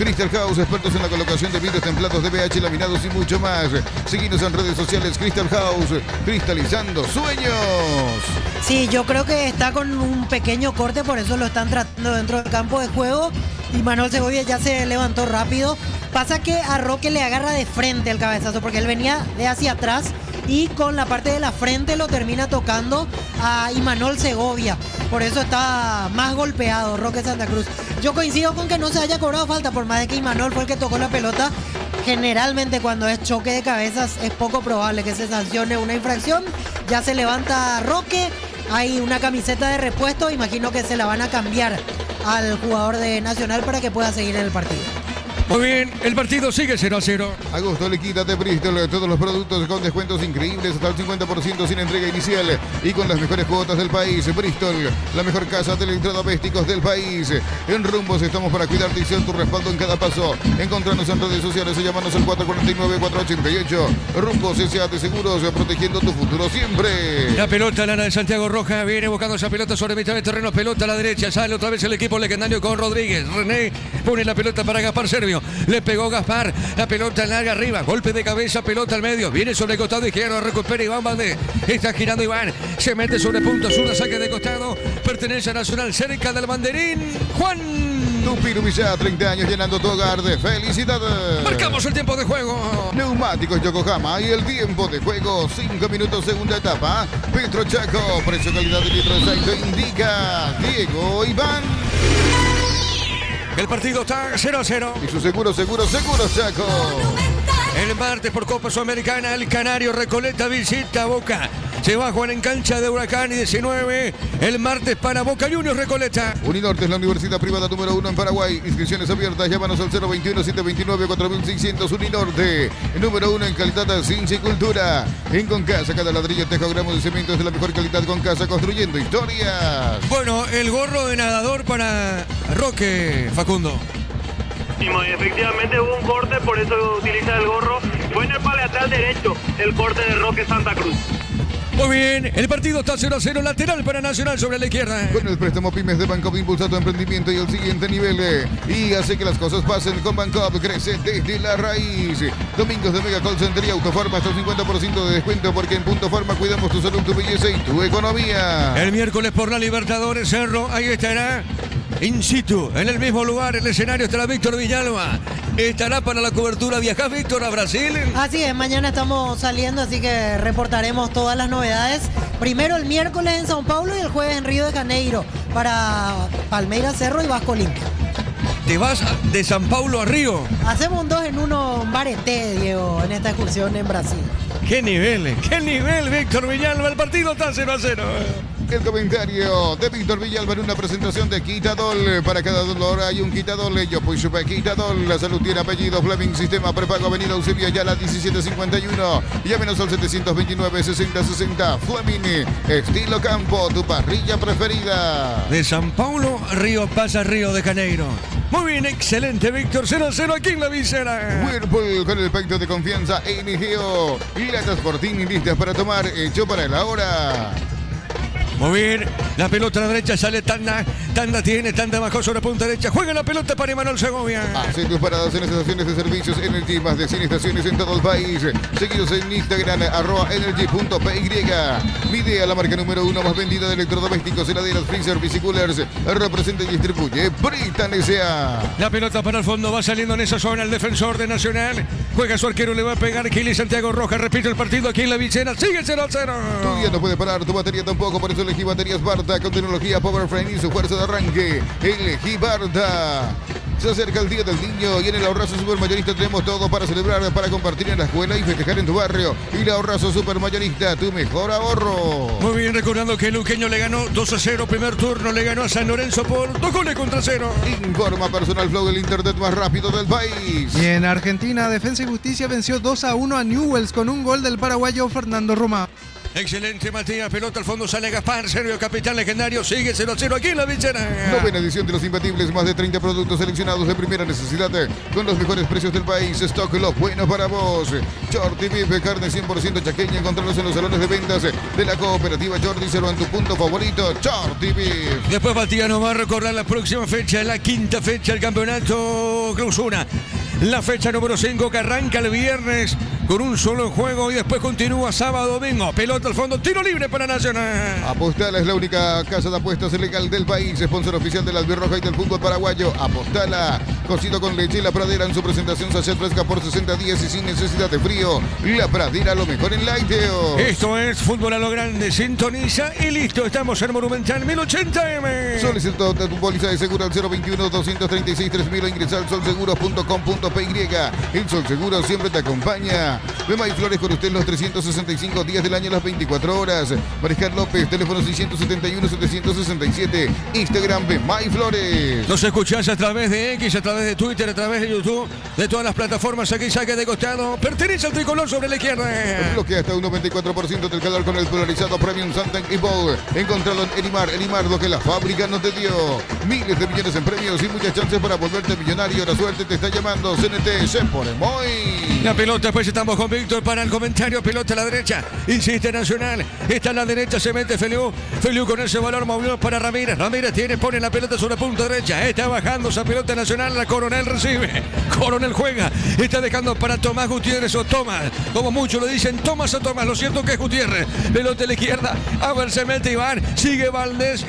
Crystal House, expertos en la colocación de vidrios templados de B H, laminados y mucho más. Seguinos en redes sociales, Crystal House, cristalizando sueños. Sí, yo creo que está con un pequeño corte, por eso lo están tratando dentro del campo de juego. Y Manuel Segovia ya se levantó rápido. Pasa que a Roque le agarra de frente el cabezazo, porque él venía de hacia atrás y con la parte de la frente lo termina tocando a Imanol Segovia. Por eso está más golpeado Roque Santa Cruz. Yo coincido con que no se haya cobrado falta, por más de que Imanol fue el que tocó la pelota. Generalmente cuando es choque de cabezas es poco probable que se sancione una infracción. Ya se levanta Roque, hay una camiseta de repuesto, imagino que se la van a cambiar al jugador de Nacional para que pueda seguir en el partido. Muy bien, el partido sigue cero a cero. Agosto liquida de Bristol todos los productos con descuentos increíbles hasta el cincuenta por ciento sin entrega inicial y con las mejores cuotas del país. Bristol, la mejor casa de electrodomésticos del país. En Rumbos estamos para cuidarte y ser tu respaldo en cada paso. Encontrarnos en redes sociales o llamarnos al cuatro cuatro nueve, cuatro ocho ocho. Rumbos S A de Seguros, protegiendo tu futuro siempre. La pelota, Lana de Santiago Roja, viene buscando esa pelota sobre mitad de terreno. Pelota a la derecha, sale otra vez el equipo legendario con Rodríguez. René pone la pelota para Gaspar Servio. Le pegó Gaspar, la pelota larga arriba, golpe de cabeza, pelota al medio, viene sobre el costado izquierdo, recupera Iván Valdés, está girando Iván, se mete sobre punto sur, saque de costado, pertenece a Nacional, cerca del banderín, Juan. Tupino Villa, treinta años llenando tu hogar de felicidad. Marcamos el tiempo de juego. Neumáticos Yokohama y el tiempo de juego, cinco minutos, segunda etapa. Petro Chaco, precio calidad de litro exacto, indica Diego Iván. El partido está cero a cero. Y su seguro, seguro, seguro, Chaco. El martes por Copa Sudamericana, el Canario Recoleta visita Boca. Se va a jugar en cancha de Huracán y diecinueve. El martes para Boca Juniors Recoleta. Uninorte es la universidad privada número uno en Paraguay. Inscripciones abiertas. Llámanos al cero veintiuno, setecientos veintinueve, cuatro mil seiscientos. Uninorte, número uno en calidad de ciencia y cultura. En Concasa, cada ladrillo, tejo, gramo de cemento es de la mejor calidad. Concasa, construyendo historias. Bueno, el gorro de nadador para Roque, Facundo. Efectivamente hubo un corte, por eso utiliza el gorro. Fue en el paleatal derecho el corte de Roque Santa Cruz. Muy bien, el partido está cero a cero, lateral para Nacional sobre la izquierda. Con el préstamo Pymes de Bancop impulsa tu emprendimiento y el siguiente nivel. eh, Y hace que las cosas pasen con Bancop, crece desde la raíz. Domingos de Mega Call Center y Autofarma hasta el cincuenta por ciento de descuento porque en Punto Farma cuidamos tu salud, tu belleza y tu economía. El miércoles por la Libertadores, Cerro, ahí estará. In situ, en el mismo lugar, el escenario estará Víctor Villalba. Estará para la cobertura. ¿Viajás, Víctor, a Brasil? Así es, mañana estamos saliendo, así que reportaremos todas las novedades. Primero el miércoles en São Paulo y el jueves en Río de Janeiro para Palmeiras, Cerro y Vasco Olimpia. ¿Te vas de San Paulo a Río? Hacemos un dos en uno, un barete, Diego, en esta excursión en Brasil. ¡Qué nivel! ¡Qué nivel, Víctor Villalba! El partido está cero a cero. El comentario de Víctor Villalba en una presentación de Quitadol. Para cada dolor hay un Quitadol. Yo pues supe Quitadol. La salud tiene apellido. Fleming, sistema prepago, avenida Eusebio Ayala diecisiete cincuenta y uno. Llámenos al setecientos veintinueve, sesenta sesenta. Fleming, estilo campo, tu parrilla preferida. De San Paulo, Río pasa Río de Janeiro. Muy bien, excelente, Víctor. cero a cero aquí en la visera. Whirlpool con el pacto de confianza N G O. Latas Fortín listas para tomar, hecho para la hora. Muy bien, la pelota a la derecha sale Tanda. Tanda tiene, Tanda bajó sobre punta derecha. Juega la pelota para Imanol Segovia. Hace tus paradas en las estaciones de servicios Energy, más de cien estaciones en todo el país. Seguidos en Instagram, arroba energy punto p y. Midea, la marca número uno más vendida de electrodomésticos, heladeras, freezer, bicicoolers. Representa y distribuye Britan S A. La pelota para el fondo, va saliendo en esa zona el defensor de Nacional. Juega su arquero, le va a pegar Kili Santiago Rojas. Repite el partido aquí en la visera. Sigue cero a cero. Tu día no puede parar, tu batería tampoco, por eso elegí baterías Barta con tecnología Power Frame y su fuerza de arranque. Elegí Barta. Se acerca el Día del Niño y en el Ahorrazo Supermayorista tenemos todo para celebrar, para compartir en la escuela y festejar en tu barrio. Y el Ahorrazo Supermayorista, tu mejor ahorro. Muy bien, recordando que el Luqueño le ganó dos a cero. Primer turno le ganó a San Lorenzo por dos goles contra cero. Informa Personal Flow, el internet más rápido del país. Y en Argentina, Defensa y Justicia venció dos a uno a Newell's con un gol del paraguayo Fernando Roma. Excelente, Matías. Pelota al fondo, sale Gaspar Servio, capitán legendario. Sigue cero a cero aquí en la Vichera. Novena edición de los imbatibles. Más de treinta productos seleccionados de primera necesidad con los mejores precios del país. Stock lo bueno para vos. Shorty Beef, carne cien por ciento chaqueña. Encontrarlos en los salones de ventas de la cooperativa Jordi Cero en tu punto favorito. Shorty Beef. Después Matías nos va a recordar la próxima fecha, la quinta fecha del campeonato Clausura. La fecha número cinco que arranca el viernes con un solo juego y después continúa sábado, domingo. Pelota al fondo, tiro libre para Nacional. Apostala es la única casa de apuestas legal del país, sponsor oficial del Albirroja y del fútbol paraguayo. Apostala, cocido con leche La Pradera en su presentación sachet fresca por sesenta días y sin necesidad de frío. La Pradera, lo mejor en lácteos. Esto es Fútbol a lo Grande, sintoniza y listo. Estamos en Monumental mil ochenta M. Solicita tu póliza de seguro al cero veintiuno, doscientos treinta y seis, tres mil o ingresa al solseguros punto com punto pe y. El Sol Seguro siempre te acompaña. Ve Flores con usted los trescientos sesenta y cinco días del año, las veinticuatro horas. Mariscal López, teléfono seiscientos setenta y uno, setecientos sesenta y siete. Instagram Ve Flores. Nos escuchás a través de X, a través de Twitter, a través de YouTube, de todas las plataformas. Aquí saque de costado. Pertenece al tricolor sobre la izquierda. Bloquea hasta un noventa y cuatro por ciento del calor con el polarizado Premium Suntank y Bowl. Encontralo en Elimar, Elimar, lo que la fábrica no te dio. Miles de millones en premios y muchas chances para volverte millonario. La suerte te está llamando. C N T se pone muy. La pelota, pues estamos con Víctor para el comentario. Pelota a la derecha. Insiste Nacional. Está a la derecha, se mete Feliu. Feliu con ese valor movió para Ramírez. Ramírez tiene, pone la pelota sobre punta derecha. Está bajando esa pelota Nacional. La Coronel recibe. Coronel juega. Está dejando para Tomás Gutiérrez o Tomás. Como muchos lo dicen, Tomás o Tomás. Lo cierto que es Gutiérrez. Pelota a la izquierda. A ver, se mete Iván. Sigue Valdés.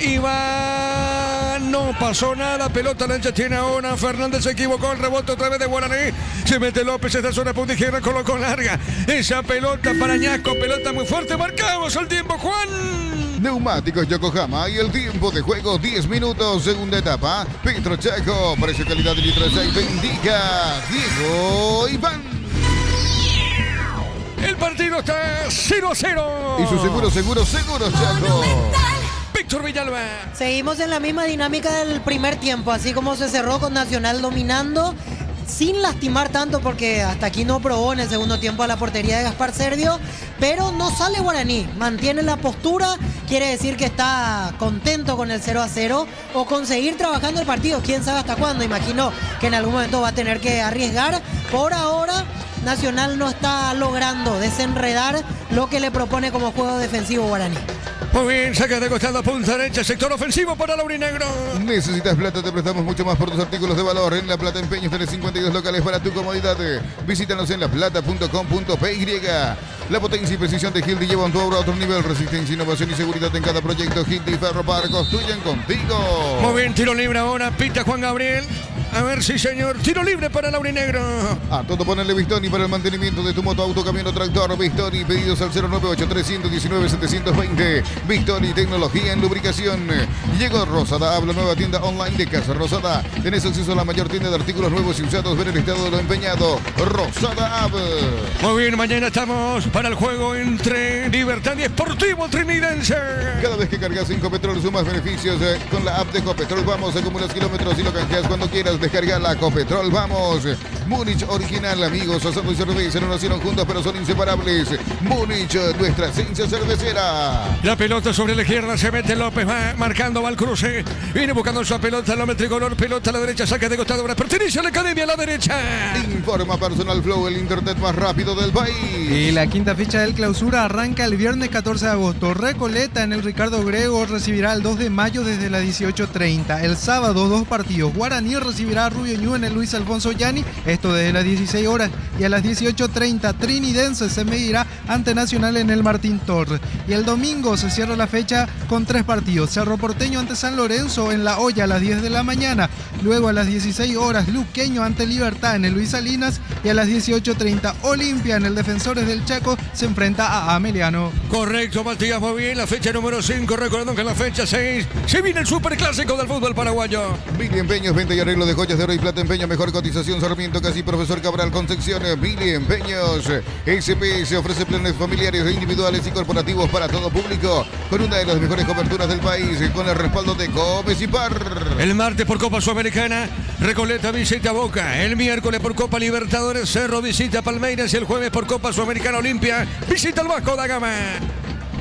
Iván. No pasó nada. Pelota a la derecha tiene ahora. Fernández se equivocó. El rebote otra vez de Guaraní. Se mete López, esta zona punta izquierda, colocó larga. Esa pelota para Ñasco, pelota muy fuerte. Marcamos el tiempo, Juan. Neumáticos Yokohama y el tiempo de juego diez minutos, segunda etapa. Petro Chaco, precio calidad de litro seis, bendiga Diego Iván. El partido está cero a cero. Y su seguro, seguro, seguro Chaco. Víctor Villalba. Seguimos en la misma dinámica del primer tiempo, así como se cerró con Nacional dominando, sin lastimar tanto, porque hasta aquí no probó en el segundo tiempo a la portería de Gaspar Servio, pero no sale Guaraní, mantiene la postura, quiere decir que está contento con el cero a cero o con seguir trabajando el partido, quién sabe hasta cuándo. Imagino que en algún momento va a tener que arriesgar. Por ahora Nacional no está logrando desenredar lo que le propone como juego defensivo Guaraní. Muy bien, saca de costado a punta derecha, sector ofensivo para Laurinegro. Necesitas plata, te prestamos mucho más por tus artículos de valor. En La Plata Empeños tenés cincuenta y dos locales para tu comodidad. Visítanos en laplata punto com punto pe. La potencia y precisión de Hildy llevan tu obra a otro nivel. Resistencia, innovación y seguridad en cada proyecto. Hildy Ferropar construyen contigo. Muy bien, tiro libre ahora, pita Juan Gabriel. A ver, sí señor, tiro libre para Laurinegro. A todo ponerle Bistoni para el mantenimiento de tu moto, auto, camión o tractor. Bistoni, pedidos al cero nueve ocho tres uno nueve siete dos cero. Bistoni, tecnología en lubricación. Llegó Rosada, habla nueva tienda online de Casa Rosada. Tenés acceso a la mayor tienda de artículos nuevos y usados. Ver el estado de lo empeñado. Rosada App. Muy bien, mañana estamos para el juego entre Libertad y Sportivo Trinidense. Cada vez que cargas en Copetrol sumas beneficios eh, con la app de Copetrol. Vamos, acumulas kilómetros y lo canjeas cuando quieras. Descarga la Copetrol, vamos. Múnich original, amigos. Asado y cerveza no nacieron juntos, pero son inseparables. Múnich, nuestra esencia cervecera. La pelota sobre la izquierda, se mete López, va marcando, va al cruce. Viene buscando esa pelota, la tricolor, pelota a la derecha, saca de costado, ahora pertenece a la academia a la derecha. Informa Personal Flow, el internet más rápido del país. Y la quinta fecha del Clausura arranca el viernes catorce de agosto. Recoleta en el Ricardo Grego recibirá el dos de mayo desde las dieciocho treinta. El sábado, dos partidos. Guaraní recibirá a Rubio Ñu en el Luis Alfonso Yani, esto desde las dieciséis horas, y a las dieciocho treinta Trinidense se medirá ante Nacional en el Martín Torres. Y el domingo se cierra la fecha con tres partidos. Cerro Porteño ante San Lorenzo en La Hoya a las diez de la mañana, luego a las dieciséis horas Luqueño ante Libertad en el Luis Salinas, y a las dieciocho treinta Olimpia en el Defensores del Chaco se enfrenta a Ameliano. Correcto, Matías, muy bien, la fecha número cinco, recordando que en la fecha seis se viene el superclásico del fútbol paraguayo. Mili Empeños, venta y arreglo de joyas de oro y plata, empeño, mejor cotización, Sarmiento Casi, Profesor Cabral Concepción. Mili Empeños, S P S ofrece planes familiares, individuales y corporativos para todo público, con una de las mejores coberturas del país, con el respaldo de Gómez y Par. El martes por Copa Sudamericana, Recoleta visita Boca. El miércoles por Copa Libertadores, Cerro visita Palmeiras. Y el jueves por Copa Sudamericana, Olimpia visita el Vasco da Gama.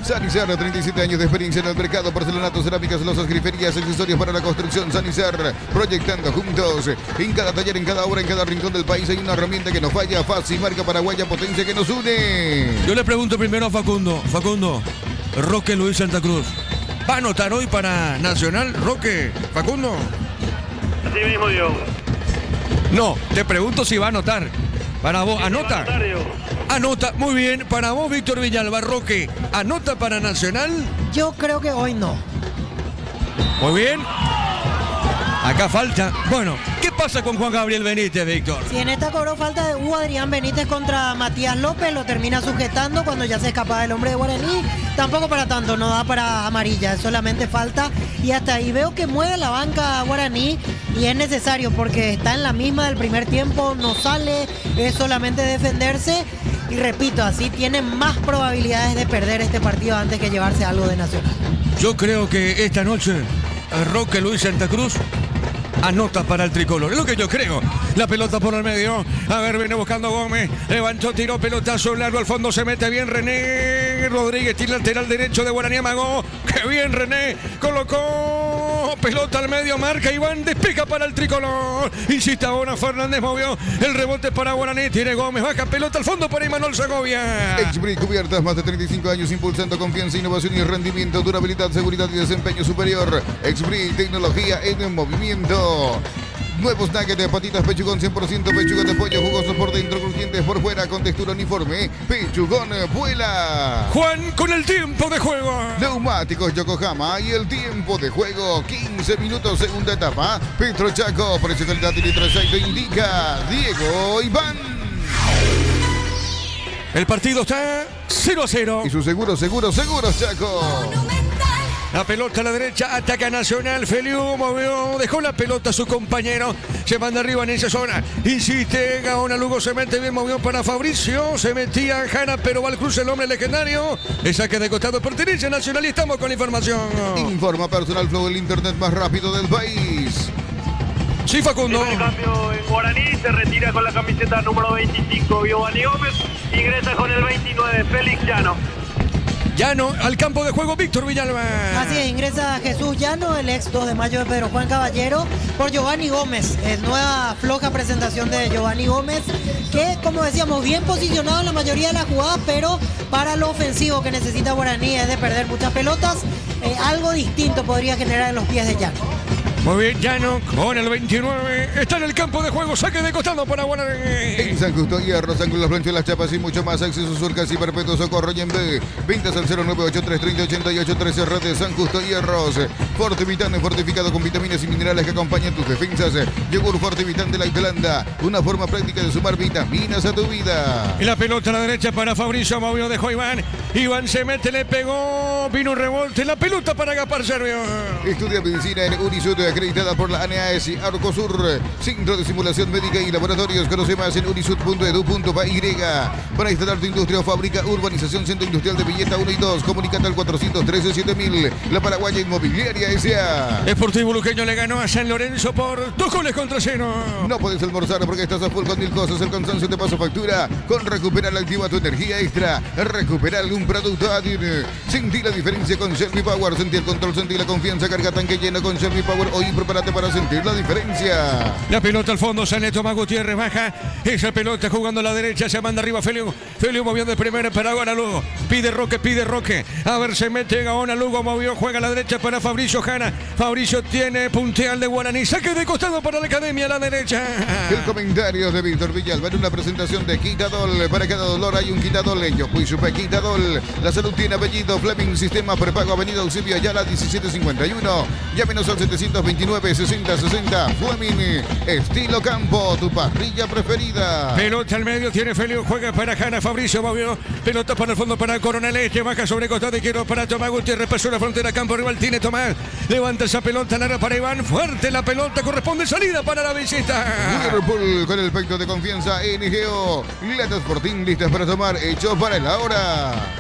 Sanizar, treinta y siete años de experiencia en el mercado. Porcelanato, cerámicas, losas, griferías, accesorios para la construcción. Sanizar, proyectando juntos. En cada taller, en cada obra, en cada rincón del país hay una herramienta que nos falla. Fácil, marca paraguaya, potencia que nos une. Yo le pregunto primero a Facundo. Facundo, Roque Luis Santa Cruz, ¿va a anotar hoy para Nacional? Roque, Facundo. Así mismo, Diego. No, te pregunto si va a anotar. Para vos, Sí, anota. va a anotar, Diego. Anota, muy bien. Para vos, Víctor Villalba, Roque, ¿anota para Nacional? Yo creo que hoy no. Muy bien. Acá falta. Bueno, ¿qué pasa con Juan Gabriel Benítez, Víctor? Si en esta cobró falta de Hugo Adrián Benítez contra Matías López, lo termina sujetando cuando ya se escapa el hombre de Guaraní. Tampoco para tanto, no da para amarilla, es solamente falta. Y hasta ahí veo que mueve la banca Guaraní y es necesario porque está en la misma del primer tiempo, no sale, es solamente defenderse. Y repito, así tiene más probabilidades de perder este partido antes que llevarse algo de Nacional. Yo creo que esta noche Roque Luis Santa Cruz anota para el tricolor, es lo que yo creo. La pelota por el medio, a ver, viene buscando Gómez, levantó, tiró, pelotazo largo al fondo, se mete bien René Rodríguez, tira lateral derecho de Guaraní, amagó, qué bien René, colocó, pelota al medio, marca Iván, despeja para el tricolor, insiste ahora Fernández, movió, el rebote para Guaraní, tiene Gómez, baja pelota al fondo para Imanol Segovia. Exbrick Cubiertas, más de treinta y cinco años impulsando confianza, innovación y rendimiento, durabilidad, seguridad y desempeño superior. Exbrick, tecnología en movimiento. Nuevos nuggets de patitas Pechugón cien por ciento, pechuga de pollo jugosos por dentro, crujientes por fuera, con textura uniforme. Pechugón vuela. Juan con el tiempo de juego. Neumáticos Yokohama y el tiempo de juego, quince minutos, segunda etapa. Petro Chaco, precio, calidad y litro aceite indica Diego Iván. El partido está cero a cero. Y su seguro, seguro, seguro, Chaco. La pelota a la derecha, ataca Nacional, Feliu movió, dejó la pelota a su compañero, se manda arriba en esa zona, insiste, Gaona Lugo se mete bien, movió para Fabricio, se metía Jana, pero va al cruce el hombre legendario, el saque de costado pertenece a Nacional y estamos con la información. Informa Personal Flow, el internet más rápido del país. Sí, Facundo. El cambio en Guaraní, se retira con la camiseta número veinticinco, Giovanni Gómez, ingresa con el veintinueve, Félix Llano. Llano al campo de juego, Víctor Villalba. Así es, ingresa Jesús Llano, el ex dos de mayo de Pedro Juan Caballero, por Giovanni Gómez. Es nueva floja presentación de Giovanni Gómez, que como decíamos, bien posicionado en la mayoría de las jugadas, pero para lo ofensivo que necesita Guaraní es de perder muchas pelotas. Eh, algo distinto podría generar en los pies de Llano. Muy bien, Llano con el veintinueve. Está en el campo de juego, saque de costado para Guaraní. En San Justo Hierro, San Cruz, Las Las Chapas y mucho más. Acceso Surcas y Perpetuo Socorro y en B. Ventas al cero nueve ocho tres tres cero ocho ocho trece, red de San Justo Hierros. Fortivitán, fortificado con vitaminas y minerales que acompañan tus defensas. Yogur Fortivitán de la Islanda, una forma práctica de sumar vitaminas a tu vida. Y la pelota a la derecha para Fabricio, movió, dejó Iván. Iván se mete, le pegó, vino un rebote. La pelota para Gaspar Servio. Estudia medicina en Unisud, acreditada por la A N A S y Arcosur, Centro de Simulación Médica y Laboratorios. Conoce más en unisud punto edu punto p y. Para instalar tu industria o fábrica, urbanización Centro Industrial de Villeta uno y dos. Comunicate al cuatrocientos trece siete mil. La Paraguaya Inmobiliaria S A. Deportivo Luqueño le ganó a San Lorenzo por dos goles contra cero. No puedes almorzar porque estás a full con mil cosas. El cansancio te pasa factura. Con Recuperal activa tu energía extra. Recuperal un producto Adin. Sentí la diferencia con Shelby Power. Sentí el control, sentí la confianza. Carga tanque lleno con Shelby Power. Hoy prepárate para sentir la diferencia. La pelota al fondo, sale Tomás Gutiérrez, baja. Esa pelota jugando a la derecha, se manda arriba Feliu. Feliu moviendo de primera para Gaona Lugo. Pide Roque, pide Roque. A ver, se mete Gaona Lugo, movió, juega a la derecha para Fabricio Jana. Fabricio tiene punteal de Guaraní. Saque de costado para la academia a la derecha. El comentario de Víctor Villalba en una presentación de Quitadol. Para cada dolor hay un Quitadol. Yo fui super Quitadol. La salud tiene apellido. Fleming, sistema prepago, Avenida Eusebio Ayala, diecisiete cincuenta y uno. Llámenos al setecientos veintinueve sesenta sesenta. Fleming, estilo campo, tu parrilla preferida. Pelota al medio, tiene Feliu, juega para Jana, Fabricio movió. Pelota para el fondo para Coronel Este, baja sobre costado izquierdo para Tomás Gutiérrez, pasó la frontera, campo rival tiene Tomás. Levanta esa pelota, larga para Iván, fuerte la pelota, corresponde salida para la visita. Whirlpool con el efecto de confianza N G O. Latas Fortín listas para tomar, hecho para el ahora.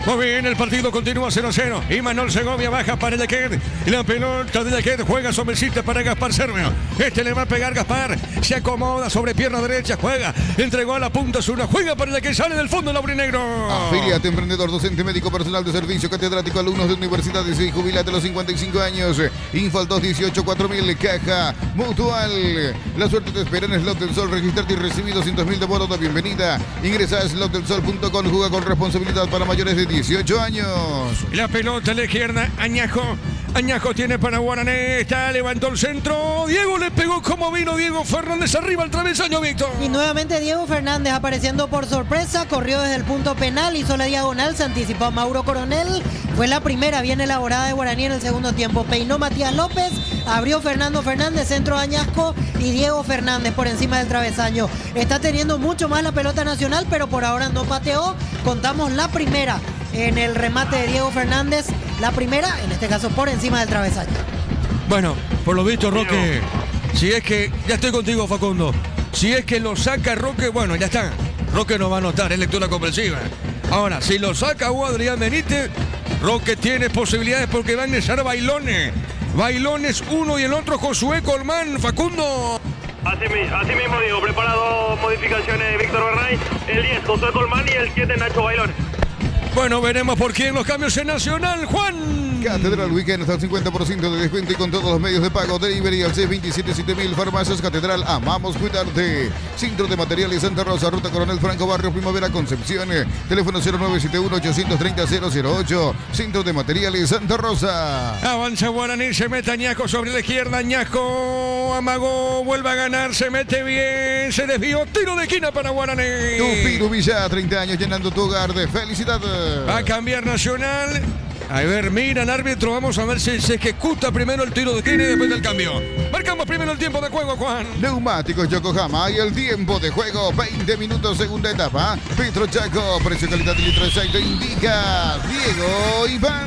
Muy bien, el partido continúa cero a cero. Y Manuel Segovia baja para el Lequet. La pelota de Lequet juega sobrecita para Gaspar Servio. Este le va a pegar Gaspar. Se acomoda sobre pierna derecha. Juega. Entregó a la punta sur. Juega para el Lequet. Sale del fondo el aurinegro. Afiliate, emprendedor, docente, médico, personal de servicio, catedrático, alumnos de universidades y jubilate a los cincuenta y cinco años. Info al dos dieciocho cuatro mil. Caja Mutual. La suerte te espera en Slot del Sol. Registrarte y recibir doscientos mil de bono de bienvenida. Ingresa a slot del sol punto com. Juega con responsabilidad para mayores de dieciocho años. La pelota a la izquierda, Añajo. Añajo tiene para Guaraní. Está, levantó el centro. Diego le pegó como vino. Diego Fernández arriba al travesaño, Víctor. Y nuevamente Diego Fernández apareciendo por sorpresa. Corrió desde el punto penal, hizo la diagonal, se anticipó a Mauro Coronel. Fue la primera bien elaborada de Guaraní en el segundo tiempo. Peinó Matías López, abrió Fernando Fernández, centro Añasco y Diego Fernández por encima del travesaño. Está teniendo mucho más la pelota Nacional, pero por ahora no pateó. Contamos la primera en el remate de Diego Fernández. La primera, en este caso, por encima del travesaño. Bueno, por lo visto, Roque, si es que, ya estoy contigo, Facundo, si es que lo saca Roque, bueno, ya está. Roque no va a anotar, es lectura comprensiva. Ahora, si lo saca Adrián Benítez, Roque tiene posibilidades porque va a ingresar Bailones. Bailones uno y el otro Josué Colmán, Facundo. Así, así mismo digo, preparado modificaciones Víctor Bernay, el diez Josué Colmán y el siete Nacho Bailones. Bueno, veremos por quién los cambios en Nacional, Juan. Catedral Weekend hasta el cincuenta por ciento de descuento y con todos los medios de pago. Delivery al seis veintisiete siete mil. Farmacias Catedral, amamos cuidarte. Centro de Materiales Santa Rosa, Ruta Coronel Franco, Barrio Primavera, Concepción. Teléfono cero nueve siete uno ocho tres cero cero cero ocho. Centro de Materiales Santa Rosa. Avanza Guaraní, se mete Añasco sobre la izquierda. Añasco amagó, vuelve a ganar, se mete bien, se desvió. Tiro de esquina para Guaraní. Tupiru Villa, treinta años llenando tu hogar de felicidad. Va a cambiar Nacional. A ver, mira el árbitro. Vamos a ver si se ejecuta primero el tiro de esquina y después del cambio. Marcamos primero el tiempo de juego, Juan. Neumáticos Yokohama y el tiempo de juego. veinte minutos, segunda etapa. Petro Chaco, precio calidad de litro de aceite indica Diego Iván.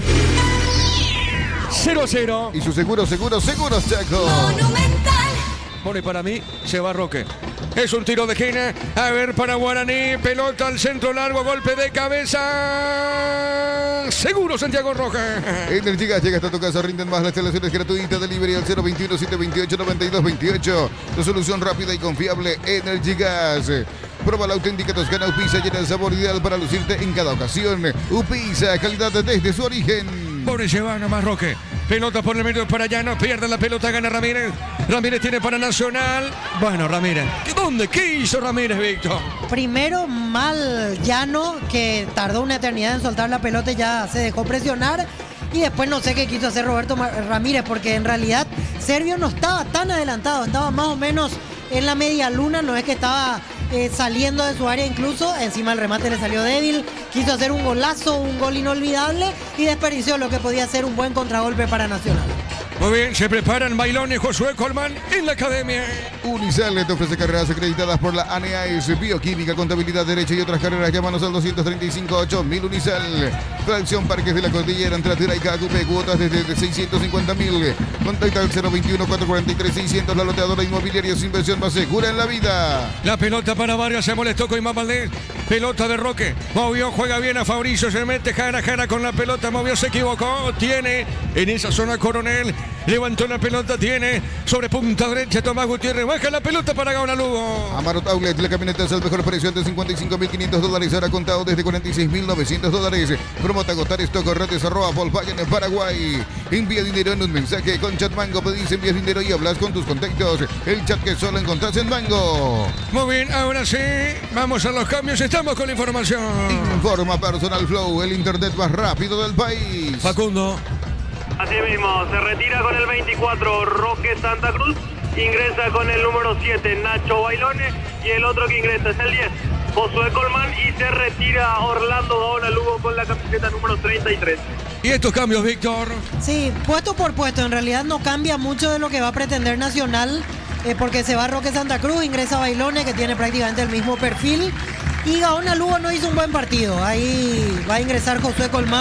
cero a cero. Y su seguro, seguro, seguros Chaco. Monumental. Bueno, y para mí se va Roque. Es un tiro de esquina. A ver para Guaraní. Pelota al centro largo. Golpe de cabeza. Seguro Santiago Rojas. Energy Gas llega hasta tu casa. Rinden más. La instalación es gratuita. Delivery al cero veintiuno siete veintiocho noventa y dos veintiocho. Tu solución rápida y confiable. Energy Gas. Prueba la auténtica Toscana Upisa. Llena el sabor ideal para lucirte en cada ocasión. Upisa, calidad desde su origen. Pobre Giovanni más Roque. Pelota por el medio para allá, no pierde la pelota, gana Ramírez. Ramírez tiene para Nacional. Bueno, Ramírez. ¿Dónde? ¿Qué hizo Ramírez, Víctor? Primero mal Llano, que tardó una eternidad en soltar la pelota y ya se dejó presionar. Y después no sé qué quiso hacer Roberto Ramírez, porque en realidad Servio no estaba tan adelantado, estaba más o menos en la media luna, no es que estaba eh, saliendo de su área incluso, encima el remate le salió débil, quiso hacer un golazo, un gol inolvidable y desperdició lo que podía ser un buen contragolpe para Nacional. Muy bien, se preparan Bailones, Josué Colmán en la academia. Unicel te ofrece carreras acreditadas por la A N A E S, Bioquímica, Contabilidad, Derecho y otras carreras. Llámanos al doscientos treinta y cinco ocho mil Unicel. Fracción Parques de la Cordillera, entre Atira y Cacupe, cuotas desde seiscientos cincuenta mil. Contacta al cero veintiuno cuatrocientos cuarenta y tres seiscientos, la loteadora inmobiliaria, su inversión más segura en la vida. La pelota para Vargas, se molestó con Imán Valdés. Pelota de Roque, movió, juega bien a Fabricio, se mete jara jara con la pelota, movió, se equivocó, tiene en esa zona Coronel. Levantó la pelota, tiene sobre punta derecha Tomás Gutiérrez. Baja la pelota para Gaona Lugo. Amarot Outlet, la camioneta es el mejor precio de cincuenta y cinco mil quinientos dólares. Ahora contado desde cuarenta y seis mil novecientos dólares. Promota agotar stock, redes arroba Volkswagen en Paraguay. Envía dinero en un mensaje con Chat Mango. Pedís, envías dinero y hablas con tus contactos. El chat que solo encontrás en Mango. Muy bien, ahora sí. Vamos a los cambios. Estamos con la información. Informa Personal Flow, el internet más rápido del país. Facundo. Así mismo, se retira con el veinticuatro Roque Santa Cruz, ingresa con el número siete Nacho Bailones y el otro que ingresa es el diez Josué Colmán y se retira Orlando Gaona Lugo con la camiseta número treinta y tres. ¿Y estos cambios, Víctor? Sí, puesto por puesto, en realidad no cambia mucho de lo que va a pretender Nacional, eh, porque se va Roque Santa Cruz, ingresa Bailones que tiene prácticamente el mismo perfil. Y Gaona Lugo no hizo un buen partido. Ahí va a ingresar Josué Colmán,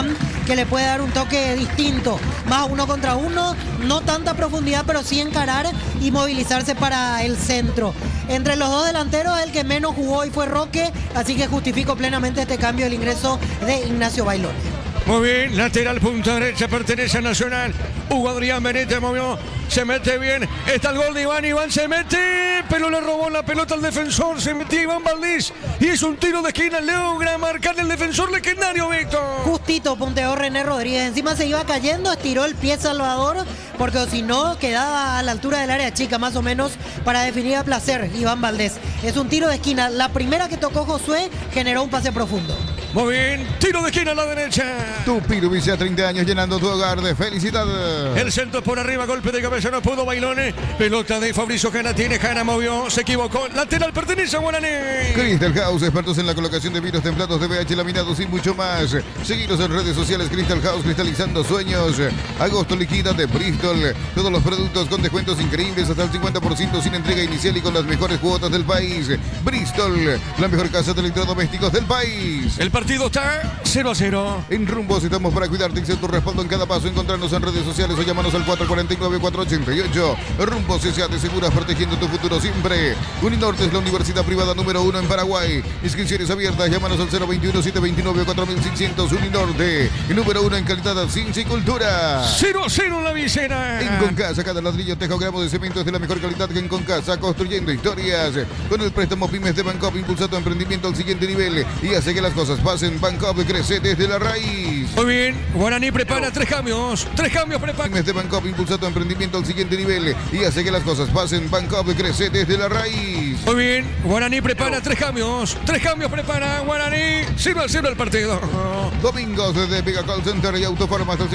que le puede dar un toque distinto. Más uno contra uno, no tanta profundidad, pero sí encarar y movilizarse para el centro. Entre los dos delanteros, el que menos jugó hoy fue Roque, así que justifico plenamente este cambio del ingreso de Ignacio Bailón. Muy bien, lateral punta derecha, pertenece a Nacional. Hugo Adrián Benítez movió, se mete bien. Está el gol de Iván, Iván se mete, pero le robó la pelota al defensor. Se metió Iván Valdés y es un tiro de esquina. Logra marcar el defensor legendario, Víctor. Justito punteó René Rodríguez. Encima se iba cayendo, estiró el pie Salvador, porque si no quedaba a la altura del área chica, más o menos, para definir a placer Iván Valdés. Es un tiro de esquina. La primera que tocó Josué generó un pase profundo. Muy bien, tiro de esquina a la derecha. Tu Pirubicia, treinta años llenando tu hogar de felicidad. El centro por arriba, golpe de cabeza, no pudo Bailone. Pelota de Fabricio Jana, tiene Jana, movió, se equivocó. Lateral pertenece a Guaraní. Crystal House, expertos en la colocación de vinos templados de B H laminados y mucho más. Seguinos en redes sociales, Crystal House, cristalizando sueños. Agosto liquida de Bristol. Todos los productos con descuentos increíbles, hasta el cincuenta por ciento sin entrega inicial y con las mejores cuotas del país. Bristol, la mejor casa de electrodomésticos del país. El partido está cero a cero. En Rumbos estamos para cuidarte y ser tu respaldo en cada paso. Encontrarnos en redes sociales o llámanos al cuatro cuatro nueve, cuatro ocho ocho. Rumbos S A de Seguras, protegiendo tu futuro siempre. Uninorte es la universidad privada número uno en Paraguay. Inscripciones abiertas, llámanos al cero veintiuno, setecientos veintinueve, cuatro mil seiscientos. Uninorte, número uno en calidad, ciencia y cultura. cero a cero en la visera. En Concasa, cada ladrillo, teja o gramo de cemento es de la mejor calidad que en Concasa, construyendo historias. Con el préstamo Pymes de Bancop, impulsa tu emprendimiento al siguiente nivel y hace que las cosas pasen. Bancop crece desde la raíz. Muy bien, Guaraní prepara tres cambios. Tres cambios prepara. Pymes de Bancop, impulsa tu emprendimiento al siguiente nivel y hace que las cosas pasen. Bancop crece desde la raíz. Muy bien, Guaraní prepara tres cambios. Tres cambios prepara Guaraní. cero a cero el partido. Domingos desde Vega Call Center y Autofarmas.